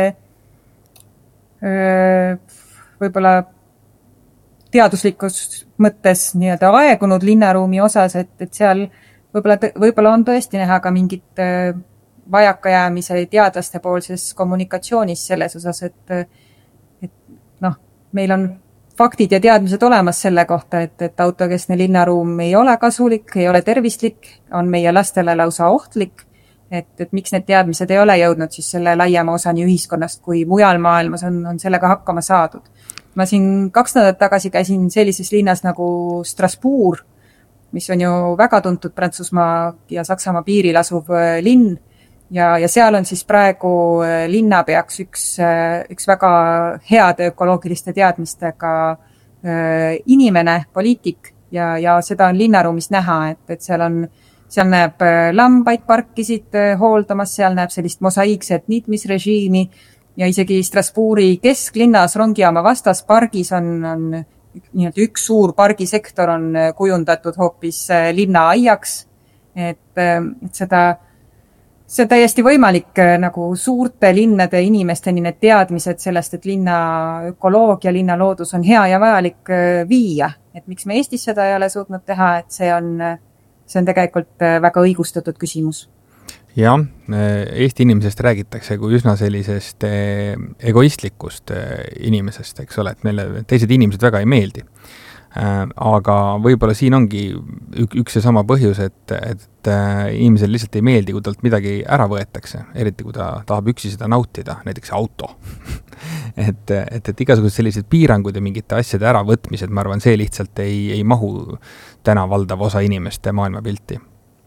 võib-olla teaduslikus mõttes nii-öelda aegunud linnaruumi osas, et seal võib-olla on tõesti näha ka mingit vajakajäämise teadlaste poolses kommunikatsioonis selles osas, et meil on faktid ja teadmised olemas selle kohta, et autokeskne linnaruum ei ole kasulik, ei ole tervislik, on meie lastele lausa ohtlik, et miks need teadmised ei ole jõudnud siis selle laiema osani ühiskonnast, kui mujal maailmas on sellega hakkama saadud. Ma siin 2 nädalat tagasi käisin sellises linnas nagu Strasbourg, mis on ju väga tuntud Prantsusmaa ja Saksamaa piiril asuv linn ja seal on siis praegu linnapeaks üks väga heade ökoloogiliste teadmistega inimene, poliitik ja seda on linnaruumis näha, et seal näeb lambaid parkisid hooldamas, seal näeb sellist mosaiikset niitmisrežiimi ja isegi Strasbourgi kesklinnas rongijaama vastas pargis on nii-öelda üks suur pargisektor on kujundatud hoopis linnaaiaks, et see on täiesti võimalik nagu suurte linnade inimesteni need teadmised sellest, et linna ökoloogia, linna loodus on hea ja vajalik viia. Et miks me Eestis seda ei ole suutnud teha, et see on tegelikult väga õigustatud küsimus. Jah, Eesti inimesest räägitakse kui üsna sellisest egoistlikust inimesest, eks ole, et meile teised inimesed väga ei meeldi. Aga võib-olla siin ongi üks ja sama põhjus, et inimesel lihtsalt ei meeldi, kui talt midagi ära võetakse, eriti kui ta tahab üksi seda nautida, näiteks auto. et igasugused sellised piirangud ja mingite asjade äravõtmised, ma arvan, see lihtsalt ei mahu täna valdav osa inimeste maailmapilti.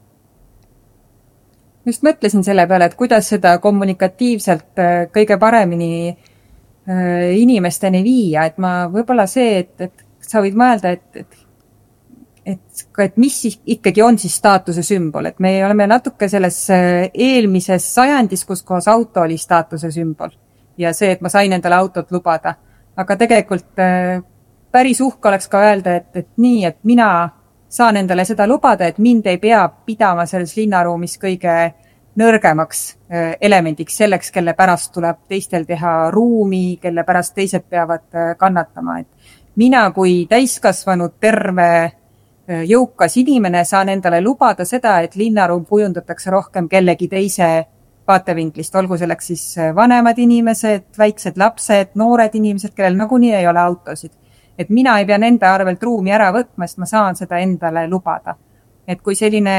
Just mõtlesin selle peale, et kuidas seda kommunikatiivselt kõige paremini inimesteni viia, et ma võib-olla see, et sa võid mõelda, et mis ikkagi on siis staatuse sümbol, et me oleme natuke selles eelmises sajandis, kus kohas auto oli staatuse sümbol ja see, et ma sain endale autot lubada. Aga tegelikult päris uhke oleks ka öelda, et nii, et mina saan endale seda lubada, et mind ei pea pidama selles linnaruumis kõige nõrgemaks elemendiks selleks, kelle pärast tuleb teistel teha ruumi, kelle pärast teised peavad kannatama. Et mina kui täiskasvanud terve jõukas inimene saan endale lubada seda, et linnaruum kujundatakse rohkem kellegi teise vaatevinklist, olgu selleks siis vanemad inimesed, väiksed lapsed, noored inimesed, kellel nagunii ei ole autosid. Et mina ei pea nende arvelt ruumi ära võtma, sest ma saan seda endale lubada. Et kui selline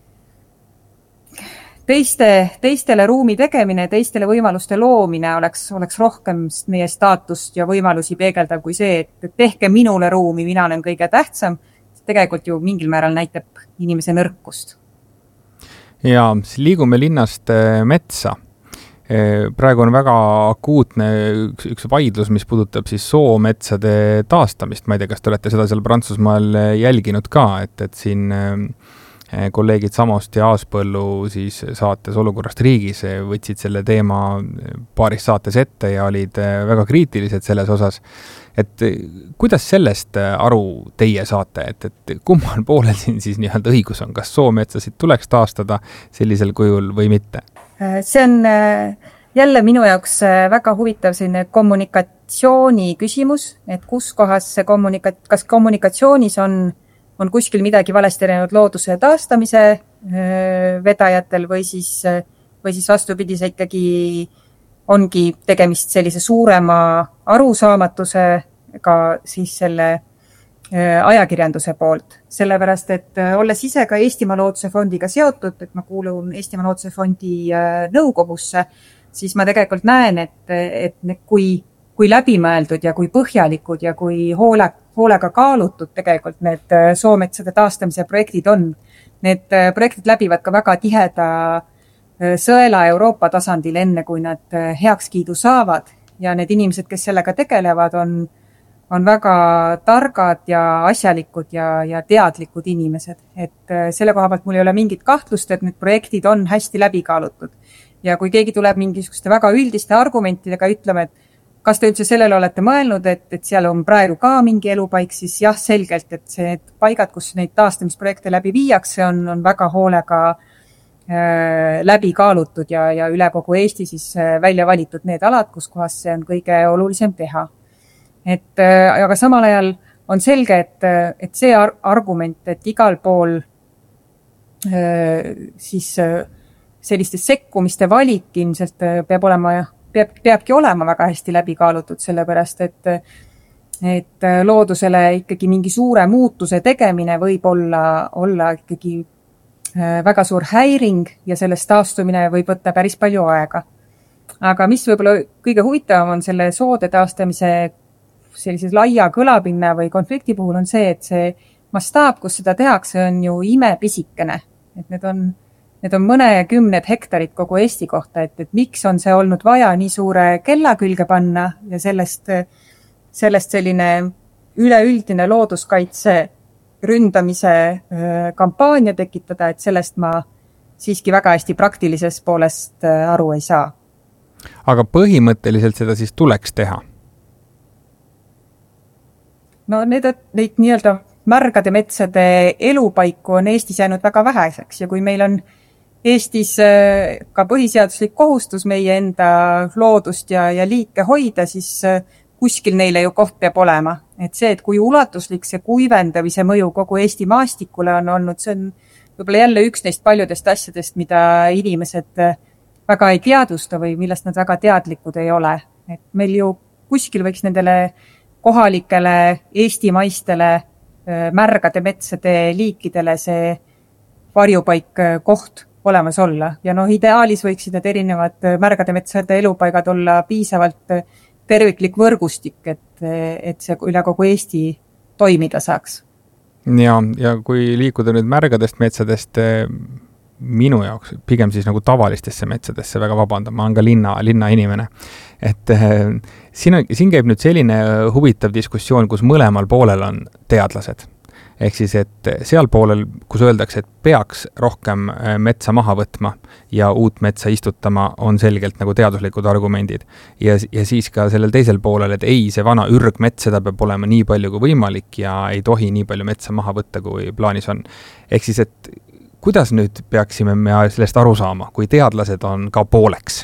teistele ruumi tegemine, teistele võimaluste loomine oleks rohkem meie staatust ja võimalusi peegeldav kui see, et tehke minule ruumi, mina olen kõige tähtsam, tegelikult ju mingil määral näitab inimese nõrkust. Ja liigume linnast metsa. Praegu on väga akuutne üks vaidlus, mis puudutab siis soometsade taastamist. Ma ei tea, kas te olete seda seal Prantsusmaal jälginud ka, et siin kolleegid Samost ja Aaspõllu siis saates Olukorrast riigis võtsid selle teema paaris saates ette ja olid väga kriitilised selles osas. Et kuidas sellest aru teie saate, et kummal poolel siin siis nii-öelda õigus on, kas soometsasid tuleks taastada sellisel kujul või mitte? See on jälle minu jaoks väga huvitav selline kommunikatsiooni küsimus, et kus kohas see kas kommunikatsioonis on kuskil midagi valesti läinud looduse taastamise vedajatel või siis vastupidi, see ikkagi ongi tegemist sellise suurema arusaamatusega siis selle ajakirjanduse poolt. Sellepärast, et olles ise ka Eestimaa Looduse Fondiga seotud, et ma kuulun Eestimaa Looduse Fondi nõukogusse, siis ma tegelikult näen, et kui läbimõeldud ja kui põhjalikud ja kui hoolega kaalutud tegelikult need soometsade taastamise projektid on. Need projektid läbivad ka väga tiheda sõela Euroopa tasandil enne, kui nad heakskiidu saavad ja need inimesed, kes sellega tegelevad, on väga targad ja asjalikud ja teadlikud inimesed. Et selle koha pealt mul ei ole mingit kahtlust, et need projektid on hästi läbi kaalutud. Ja kui keegi tuleb mingisuguste väga üldiste argumentidega ütlema, et kas te üldse sellele olete mõelnud, et seal on praegu ka mingi elupaik, siis jah, selgelt, et see paigad, kus neid taastamisprojekte läbi viiakse, on väga hoolega läbi kaalutud ja üle kogu Eesti siis välja valitud need alad, kus kohas see on kõige olulisem teha. Aga samal ajal on selge, et see argument, et igal pool siis selliste sekkumiste valik ilmselt peabki olema väga hästi läbi kaalutud, sellepärast, et loodusele ikkagi mingi suure muutuse tegemine võib olla ikkagi väga suur häiring ja sellest taastumine võib võtta päris palju aega. Aga mis võib-olla kõige huvitavam on selle soode taastamise sellises laia kõlapinna või konflikti puhul on see, et see mastaap, kus seda tehakse, on ju imepisikene. Et need on mõnekümned hektarid kogu Eesti kohta, et miks on see olnud vaja nii suure kella külge panna ja sellest selline üleüldine looduskaitse ründamise kampaania tekitada, et sellest ma siiski väga hästi praktilisest poolest aru ei saa. Aga põhimõtteliselt seda siis tuleks teha? No neid nii-öelda märgade metsade elupaiku on Eestis jäänud väga väheseks ja kui meil on Eestis ka põhiseaduslik kohustus meie enda loodust ja liike hoida, siis kuskil neile ju koht peab olema. Et see, et kui ulatuslik see kuivendamise mõju kogu Eesti maastikule on olnud, see on võib-olla jälle üks neist paljudest asjadest, mida inimesed väga ei teadusta või millest nad väga teadlikud ei ole. Et meil ju kuskil võiks nendele kohalikele eestimaistele märgade metsade liikidele see varjupaik koht olemas olla. Ja ideaalis võiksid need erinevad märgade metsade elupaigad olla piisavalt terviklik võrgustik, et see üle kogu Eesti toimida saaks. Ja kui liikuda nüüd märgadest metsadest minu jaoks, pigem siis nagu tavalistesse metsadesse, väga vabandan, ma olen ka linna inimene. Et siin käib nüüd selline huvitav diskussioon, kus mõlemal poolel on teadlased. Ehk siis, et seal poolel, kus öeldakse, et peaks rohkem metsa maha võtma ja uut metsa istutama, on selgelt nagu teaduslikud argumendid. Ja siis ka sellel teisel poolel, et ei, see vana ürgmets, seda peab olema nii palju kui võimalik ja ei tohi nii palju metsa maha võtta, kui plaanis on. Ehk siis, et kuidas nüüd peaksime me sellest aru saama, kui teadlased on ka pooleks?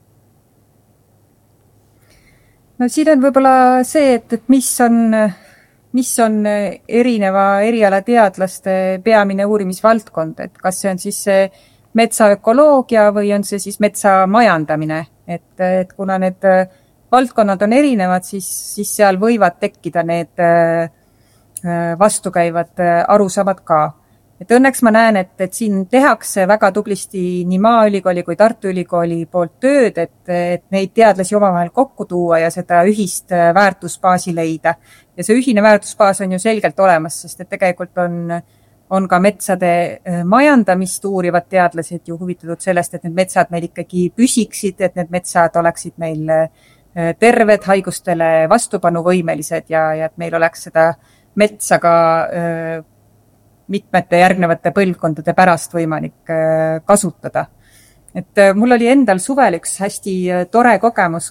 No siin on võib-olla see, et mis on erineva eriala teadlaste peamine uurimisvaldkond, et kas see on siis see metsaökoloogia või on see siis metsa majandamine, et kuna need valdkonnad on erinevad, siis seal võivad tekkida need vastukäivad arusaamad ka. Et õnneks ma näen, et siin tehakse väga tublisti nii Maaülikooli kui Tartu Ülikooli poolt tööd, et neid teadlasi omavahel kokku tuua ja seda ühist väärtusbaasi leida. Ja see ühine väärtusbaas on ju selgelt olemas, sest et tegelikult on ka metsade majandamist uurivad teadlased ju huvitatud sellest, et need metsad meil ikkagi püsiksid, et need metsad oleksid meil terved, haigustele vastupanuvõimelised ja et meil oleks seda metsa ka mitmete järgnevate põlvkondade pärast võimalik kasutada. Et mul oli endal suvel üks hästi tore kogemus,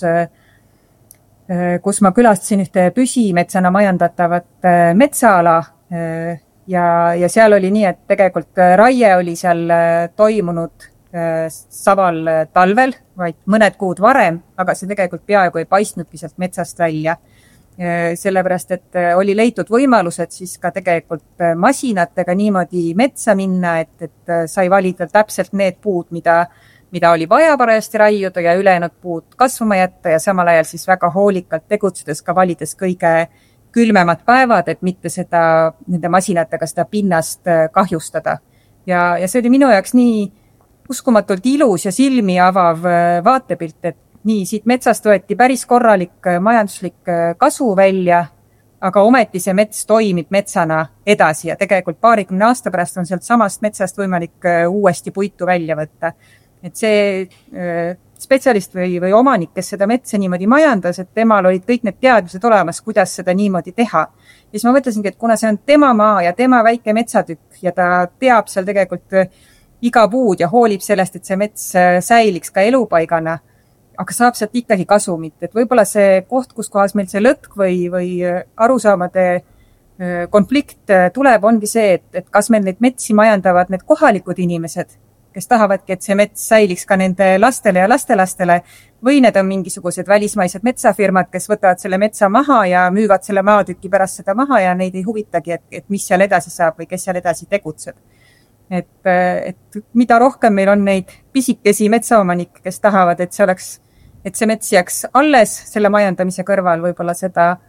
kus ma külastasin ühte püsimetsana majandatavat metsaala ja seal oli nii, et tegelikult raie oli seal toimunud saval talvel, vaid mõned kuud varem, aga see tegelikult peaaegu ei paistnudki sealt metsast välja. Sellepärast, et oli leitud võimalused siis ka tegelikult masinatega niimoodi metsa minna, et sai valida täpselt need puud, mida oli vaja parajasti raiuda ja ülejäänud puud kasvama jätta ja samal ajal siis väga hoolikalt tegutsedes ka valides kõige külmemad päevad, et mitte nende masinatega seda pinnast kahjustada. Ja see oli minu jaoks nii uskumatult ilus ja silmi avav vaatepilt, et nii, siit metsast võeti päris korralik majanduslik kasu välja, aga ometi see mets toimib metsana edasi ja tegelikult 20 aasta pärast on sealt samast metsast võimalik uuesti puitu välja võtta. Et see spetsialist või omanik, kes seda metsa niimoodi majandas, et temal olid kõik need teadmised olemas, kuidas seda niimoodi teha. Ja siis ma mõtlesingi, et kuna see on tema maa ja tema väike metsatükk ja ta teab seal tegelikult iga puud ja hoolib sellest, et see mets säiliks ka elupaigana, aga saab sealt ikkagi kasumit, et võib-olla see koht, kus kohas meil see lõtk või arusaamade konflikt tuleb, ongi see, et kas meil neid metsi majandavad need kohalikud inimesed, kes tahavadki, et see mets säiliks ka nende lastele ja lastelastele, või need on mingisugused välismaised metsafirmad, kes võtavad selle metsa maha ja müüvad selle maatüki pärast seda maha ja neid ei huvitagi, et mis seal edasi saab või kes seal edasi tegutseb. Et mida rohkem meil on neid pisikesi metsaomanikke, kes tahavad, et see mets jääks alles selle majandamise kõrval, võib-olla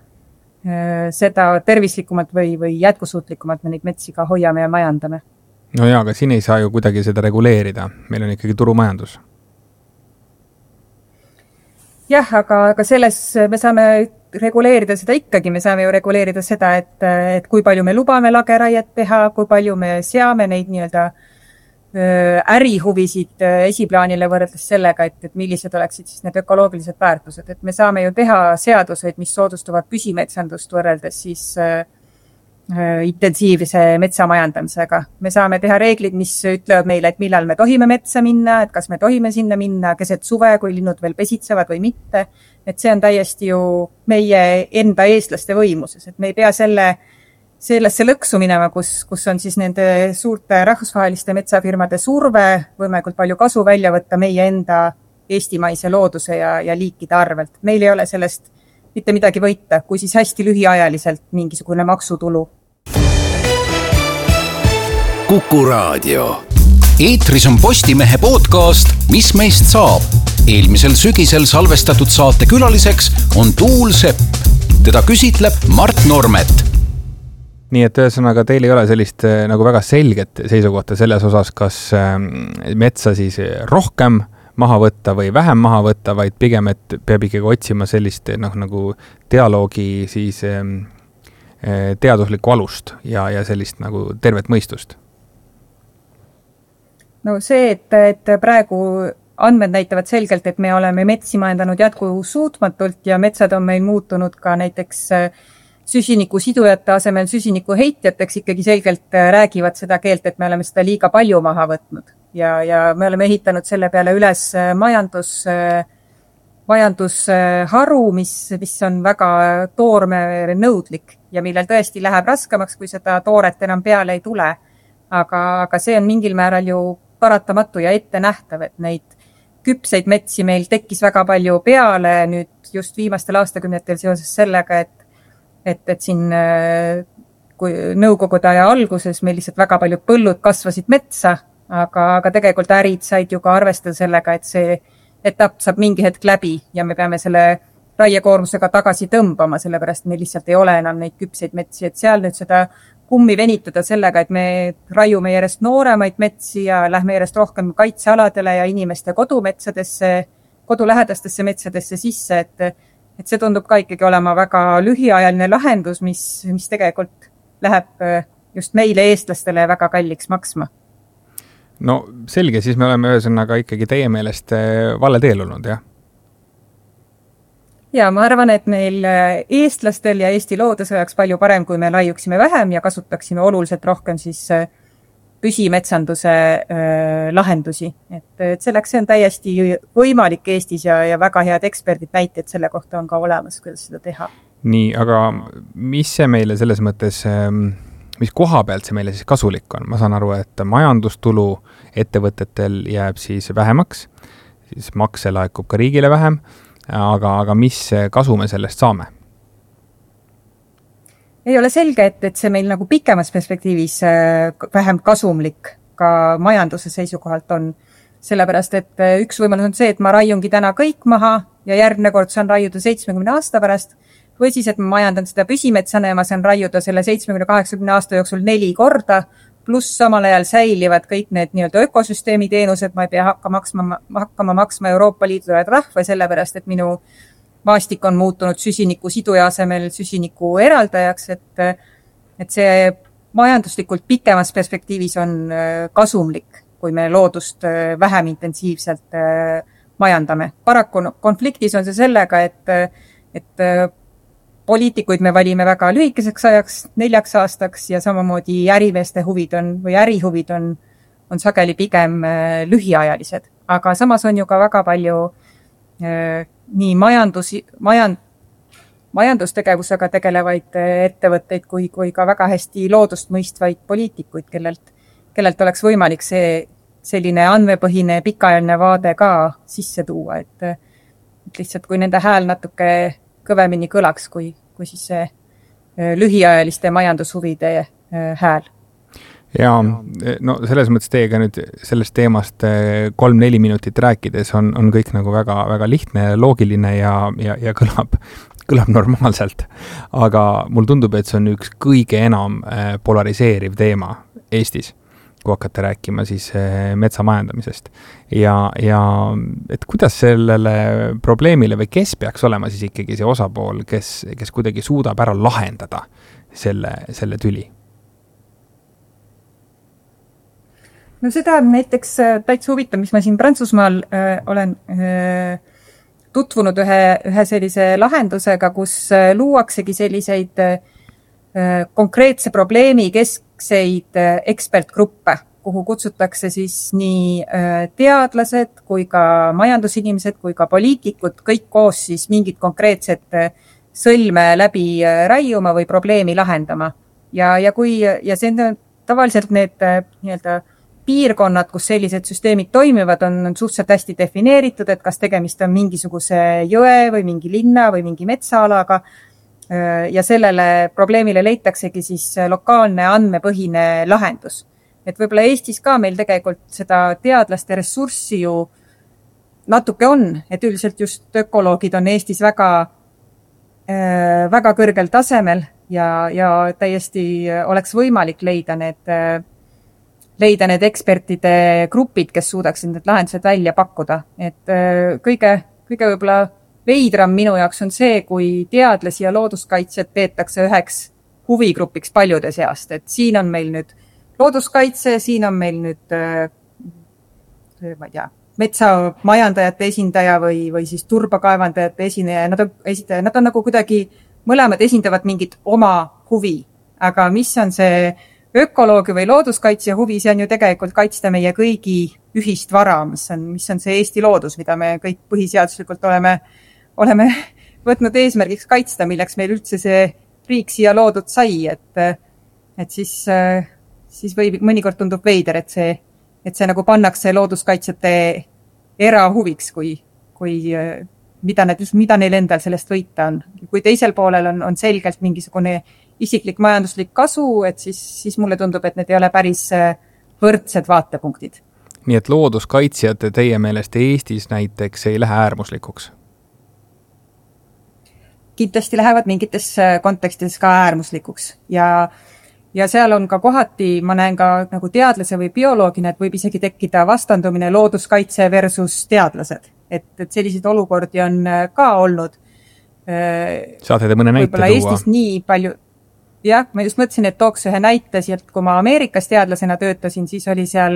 seda tervislikumalt või jätkusuutlikumalt me neid metsi ka hoiame ja majandame. No jaa, aga siin ei saa ju kuidagi seda reguleerida. Meil on ikkagi turumajandus. Jah, aga selles me saame reguleerida seda ikkagi. Me saame ju reguleerida seda, et kui palju me lubame lageraiet teha, kui palju me seame neid nii-öelda ärihuvisid esiplaanile võrreldes sellega, et millised oleksid siis need ökoloogilised väärtused. Et me saame ju teha seaduseid, mis soodustuvad püsimetsandust võrreldes siis intensiivse metsamajandamisega. Me saame teha reeglid, mis ütlevad meile, et millal me tohime metsa minna, et kas me tohime sinna minna keset suve, kui linnud veel pesitsevad või mitte. Et see on täiesti ju meie enda eestlaste võimuses, et me ei pea sellesse lõksu minema, kus on siis nende suurte rahvusvaheliste metsafirmade surve võimalikult palju kasu välja võtta meie enda eestimaise looduse ja liikide arvelt. Meil ei ole sellest mitte midagi võita, kui siis hästi lühiajaliselt mingisugune maksutulu. Kuku Raadio. Eetris on Postimehe podcast Mis meist saab? Eelmisel sügisel salvestatud saate külaliseks on Tuul Sepp. Teda küsitleb Mart Normet. Nii et ühesõnaga teil ei ole sellist nagu väga selget seisukohta selles osas, kas metsa siis rohkem maha võtta või vähem maha võtta, vaid pigem, et peab ikkagi otsima sellist nagu dialoogi siis teaduslikku alust ja sellist nagu tervet mõistust. No see, et praegu andmed näitavad selgelt, et me oleme metsi majandanud jätkusuutmatult ja metsad on meil muutunud ka näiteks süsiniku sidujate asemel süsiniku heitjateks, ikkagi selgelt räägivad seda keelt, et me oleme seda liiga palju maha võtnud. Ja me oleme ehitanud selle peale üles majandusharu, mis on väga toormenõudlik ja millel tõesti läheb raskemaks, kui seda tooret enam peale ei tule. Aga see on mingil määral ju paratamatu ja ette nähtav, et neid küpseid metsi meil tekkis väga palju peale nüüd just viimastel aastakümnetel seoses sellega, et siin kui nõukogude aja alguses meil lihtsalt väga paljud põllud kasvasid metsa, aga tegelikult ärid said ju ka arvestada sellega, et see etapp saab mingi hetk läbi ja me peame selle raiekoormusega tagasi tõmbama, sellepärast meil lihtsalt ei ole enam neid küpseid metsi, et seal nüüd seda kummi venitada sellega, et me raiume järjest nooremaid metsi ja lähme järjest rohkem kaitsealadele ja inimeste kodumetsadesse, kodulähedastesse metsadesse sisse, et see tundub ka ikkagi olema väga lühiajaline lahendus, mis tegelikult läheb just meile eestlastele väga kalliks maksma. No selge, siis me oleme ühesõnaga ikkagi teie meelest vale teel olnud, jah? Ja ma arvan, et meil eestlastel ja Eesti loodus oleks palju parem, kui me laiuksime vähem ja kasutaksime oluliselt rohkem siis püsimetsanduse lahendusi. Et selleks see on täiesti võimalik Eestis ja väga head eksperdid näited selle kohta on ka olemas, kuidas seda teha. Nii, aga mis see meile selles mõttes, mis koha pealt see meile siis kasulik on? Ma saan aru, et majandustulu ettevõtetel jääb siis vähemaks, siis makse laekub ka riigile vähem, aga mis kasu me sellest saame? Ei ole selge, et see meil nagu pikemas perspektiivis vähem kasumlik ka majanduse seisukohalt on. Sellepärast, et üks võimalus on see, et ma raiungi täna kõik maha ja järgmine kord saan raiuda 70 aasta pärast, või siis, et ma majandan seda püsimetsana ja ma saan raiuda selle 70-80 aasta jooksul 4 korda, pluss samal ajal säilivad kõik need nii-öelda ökosüsteemi teenused, ma ei pea hakkama maksma Euroopa Liidule trahve, sellepärast, et minu maastik on muutunud süsiniku siduja asemel süsiniku eraldajaks, et see majanduslikult pikemas perspektiivis on kasumlik, kui me loodust vähem intensiivselt majandame. Paraku konfliktis on see sellega, et poliitikuid me valime väga lühikeseks ajaks, 4 aastaks ja samamoodi ärimeeste huvid või ärihuvid on sageli pigem lühiajalised. Aga samas on ju ka väga palju nii majandustegevusega tegelevaid ettevõtteid kui ka väga hästi loodust mõistvaid poliitikuid, kellelt oleks võimalik selline andmepõhine pikaajaline vaade ka sisse tuua, et lihtsalt kui nende hääl natuke kõvemini kõlaks, kui siis see lühiajaliste majandushuvide hääl. Ja no selles mõttes teiega nüüd sellest teemast 3-4 minutit rääkides on kõik nagu väga, väga lihtne, loogiline ja kõlab normaalselt. Aga mul tundub, et see on üks kõige enam polariseeriv teema Eestis. kui hakata rääkima siis metsamajandamisest. Ja et kuidas sellele probleemile või kes peaks olema siis ikkagi see osapool, kes kuidagi suudab ära lahendada selle tüli? No seda on näiteks täitsa huvitav, mis ma siin Prantsusmaal olen tutvunud ühe sellise lahendusega, kus luuaksegi selliseid konkreetse probleemi keskseid ekspertgruppe, kuhu kutsutakse siis nii teadlased kui ka majandusinimesed kui ka poliitikud, kõik koos siis mingit konkreetset sõlme läbi raiuma või probleemi lahendama. Ja see on tavaliselt need nii-öelda piirkonnad, kus sellised süsteemid toimivad, on suhteliselt hästi defineeritud, et kas tegemist on mingisuguse jõe või mingi linna või mingi metsaalaga ja sellele probleemile leitaksegi siis lokaalne andmepõhine lahendus. Et võib-olla Eestis ka meil tegelikult seda teadlaste ressurssi ju natuke on, et üldiselt just ökoloogid on Eestis väga kõrgel tasemel ja täiesti oleks võimalik leida need ekspertide grupid, kes suudaksid need lahendused välja pakkuda. Et kõige võib-olla veidram minu jaoks on see, kui teadlasi ja looduskaitsjad peetakse üheks huvigrupiks paljude seast. Et siin on meil nüüd looduskaitse, siin on meil nüüd ma ei tea, metsamajandajate esindaja või siis turbakaevandajate esineja. Nad on nagu kuidagi mõlemad esindavad mingit oma huvi. Aga mis on see ökoloogia või looduskaitsja huvi, see on ju tegelikult kaitsta meie kõigi ühist vara, mis on see Eesti loodus, mida me kõik põhiseaduslikult oleme võtnud eesmärgiks kaitsta, milleks meil üldse see riik siia loodud sai, et siis võib mõnikord tundub veider, et see nagu pannakse looduskaitsjate erahuviks, kui mida neil endal sellest võita on. Kui teisel poolel on selgelt mingisugune isiklik majanduslik kasu, et siis mulle tundub, et need ei ole päris võrdsed vaatepunktid. Nii et looduskaitsjad teie meelest Eestis näiteks ei lähe äärmuslikuks? Kindlasti lähevad mingites kontekstides ka äärmuslikuks ja seal on ka kohati, ma näen ka nagu teadlase või bioloogina, et võib isegi tekkida vastandumine looduskaitse versus teadlased. Et selliseid olukordi on ka olnud. Saate te mõne näite tuua? Eestis nii palju. Jah, ma just mõtlesin, et tooks ühe näite sielt, kui ma Ameerikas teadlasena töötasin, siis oli seal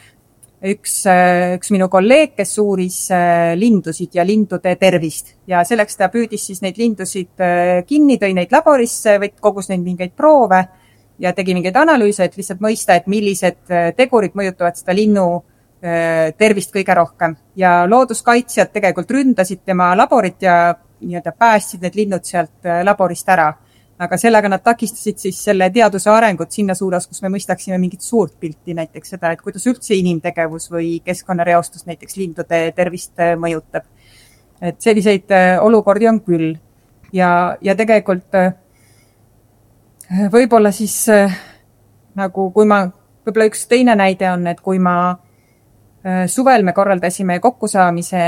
üks minu kolleeg, kes uuris lindusid ja lindude tervist. Ja selleks ta püüdis siis neid lindusid kinni, tõi neid laborisse, kogus neid mingeid proove ja tegi mingeid analüüse, et lihtsalt mõista, et millised tegurid mõjutavad seda linnu tervist kõige rohkem. Ja looduskaitsjad tegelikult ründasid tema laborit ja nii-öelda päästsid need linnud sealt laborist ära. Aga sellega nad takistasid siis selle teaduse arengut sinna suunas, kus me mõistaksime mingit suurt pilti, näiteks seda, et kuidas üldse inimtegevus või keskkonnareostus näiteks lindude tervist mõjutab. Et selliseid olukordi on küll. Ja tegelikult võib-olla siis nagu võib-olla üks teine näide on, et kui suvel me korraldasime kokkusaamise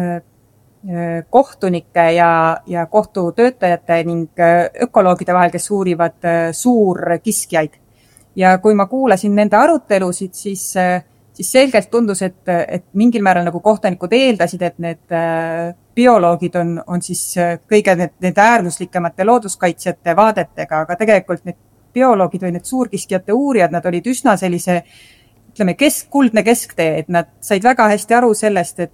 kohtunike ja kohtutöötajate ning ökoloogide vahel, kes uurivad suurkiskjaid. Ja kui ma kuulasin nende arutelusid, siis selgelt tundus, et mingil määral nagu kohtunikud eeldasid, et need bioloogid on siis kõige need äärmuslikemate looduskaitsjate vaadetega, aga tegelikult need bioloogid või need suurkiskjate uurijad, nad olid üsna sellise, ütleme, kuldne kesktee, et nad said väga hästi aru sellest,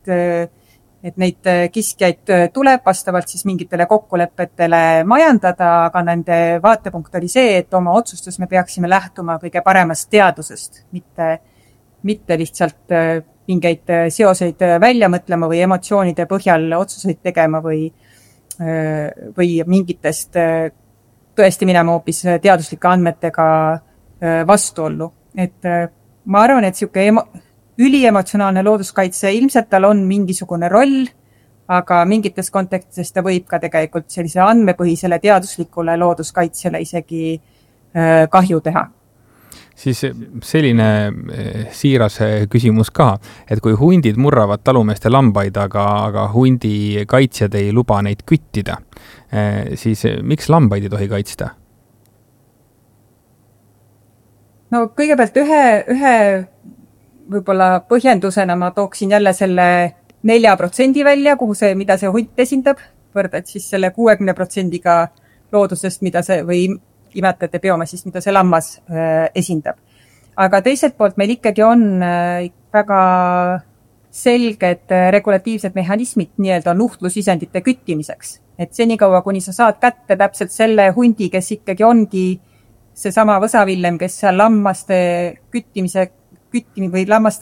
et neid kiskjaid tuleb vastavalt siis mingitele kokkulepetele majandada, aga nende vaatepunkt oli see, et oma otsustes me peaksime lähtuma kõige paremast teadusest, mitte lihtsalt mingeid seoseid välja mõtlema või emotsioonide põhjal otsuseid tegema või mingitest tõesti minema hoopis teaduslike andmetega vastuollu. Et ma arvan, et selline üliemotsionaalne looduskaitse, ilmselt tal on mingisugune roll, aga mingites kontekstides ta võib ka tegelikult sellise andmepõhisele teaduslikule looduskaitsele isegi kahju teha. Siis selline siiras küsimus ka, et kui hundid murravad talumeeste lambaid, aga hundi kaitsjad ei luba neid küttida, siis miks lambaid ei tohi kaitsta? No kõigepealt ühe võib-olla põhjendusena ma tooksin jälle selle 4% välja, mida see hunt esindab, võrdad siis selle 60%-ga loodusest, mida see või imetajate biomassist, mida see lammas esindab. Aga teiselt poolt meil ikkagi on väga selged regulatiivsed mehhanismid nii-öelda nuhtlusisendite küttimiseks. Et senikaua, kuni sa saad kätte täpselt selle hundi, kes ikkagi ongi see sama võsavillem, kes seal lammaste või lammaste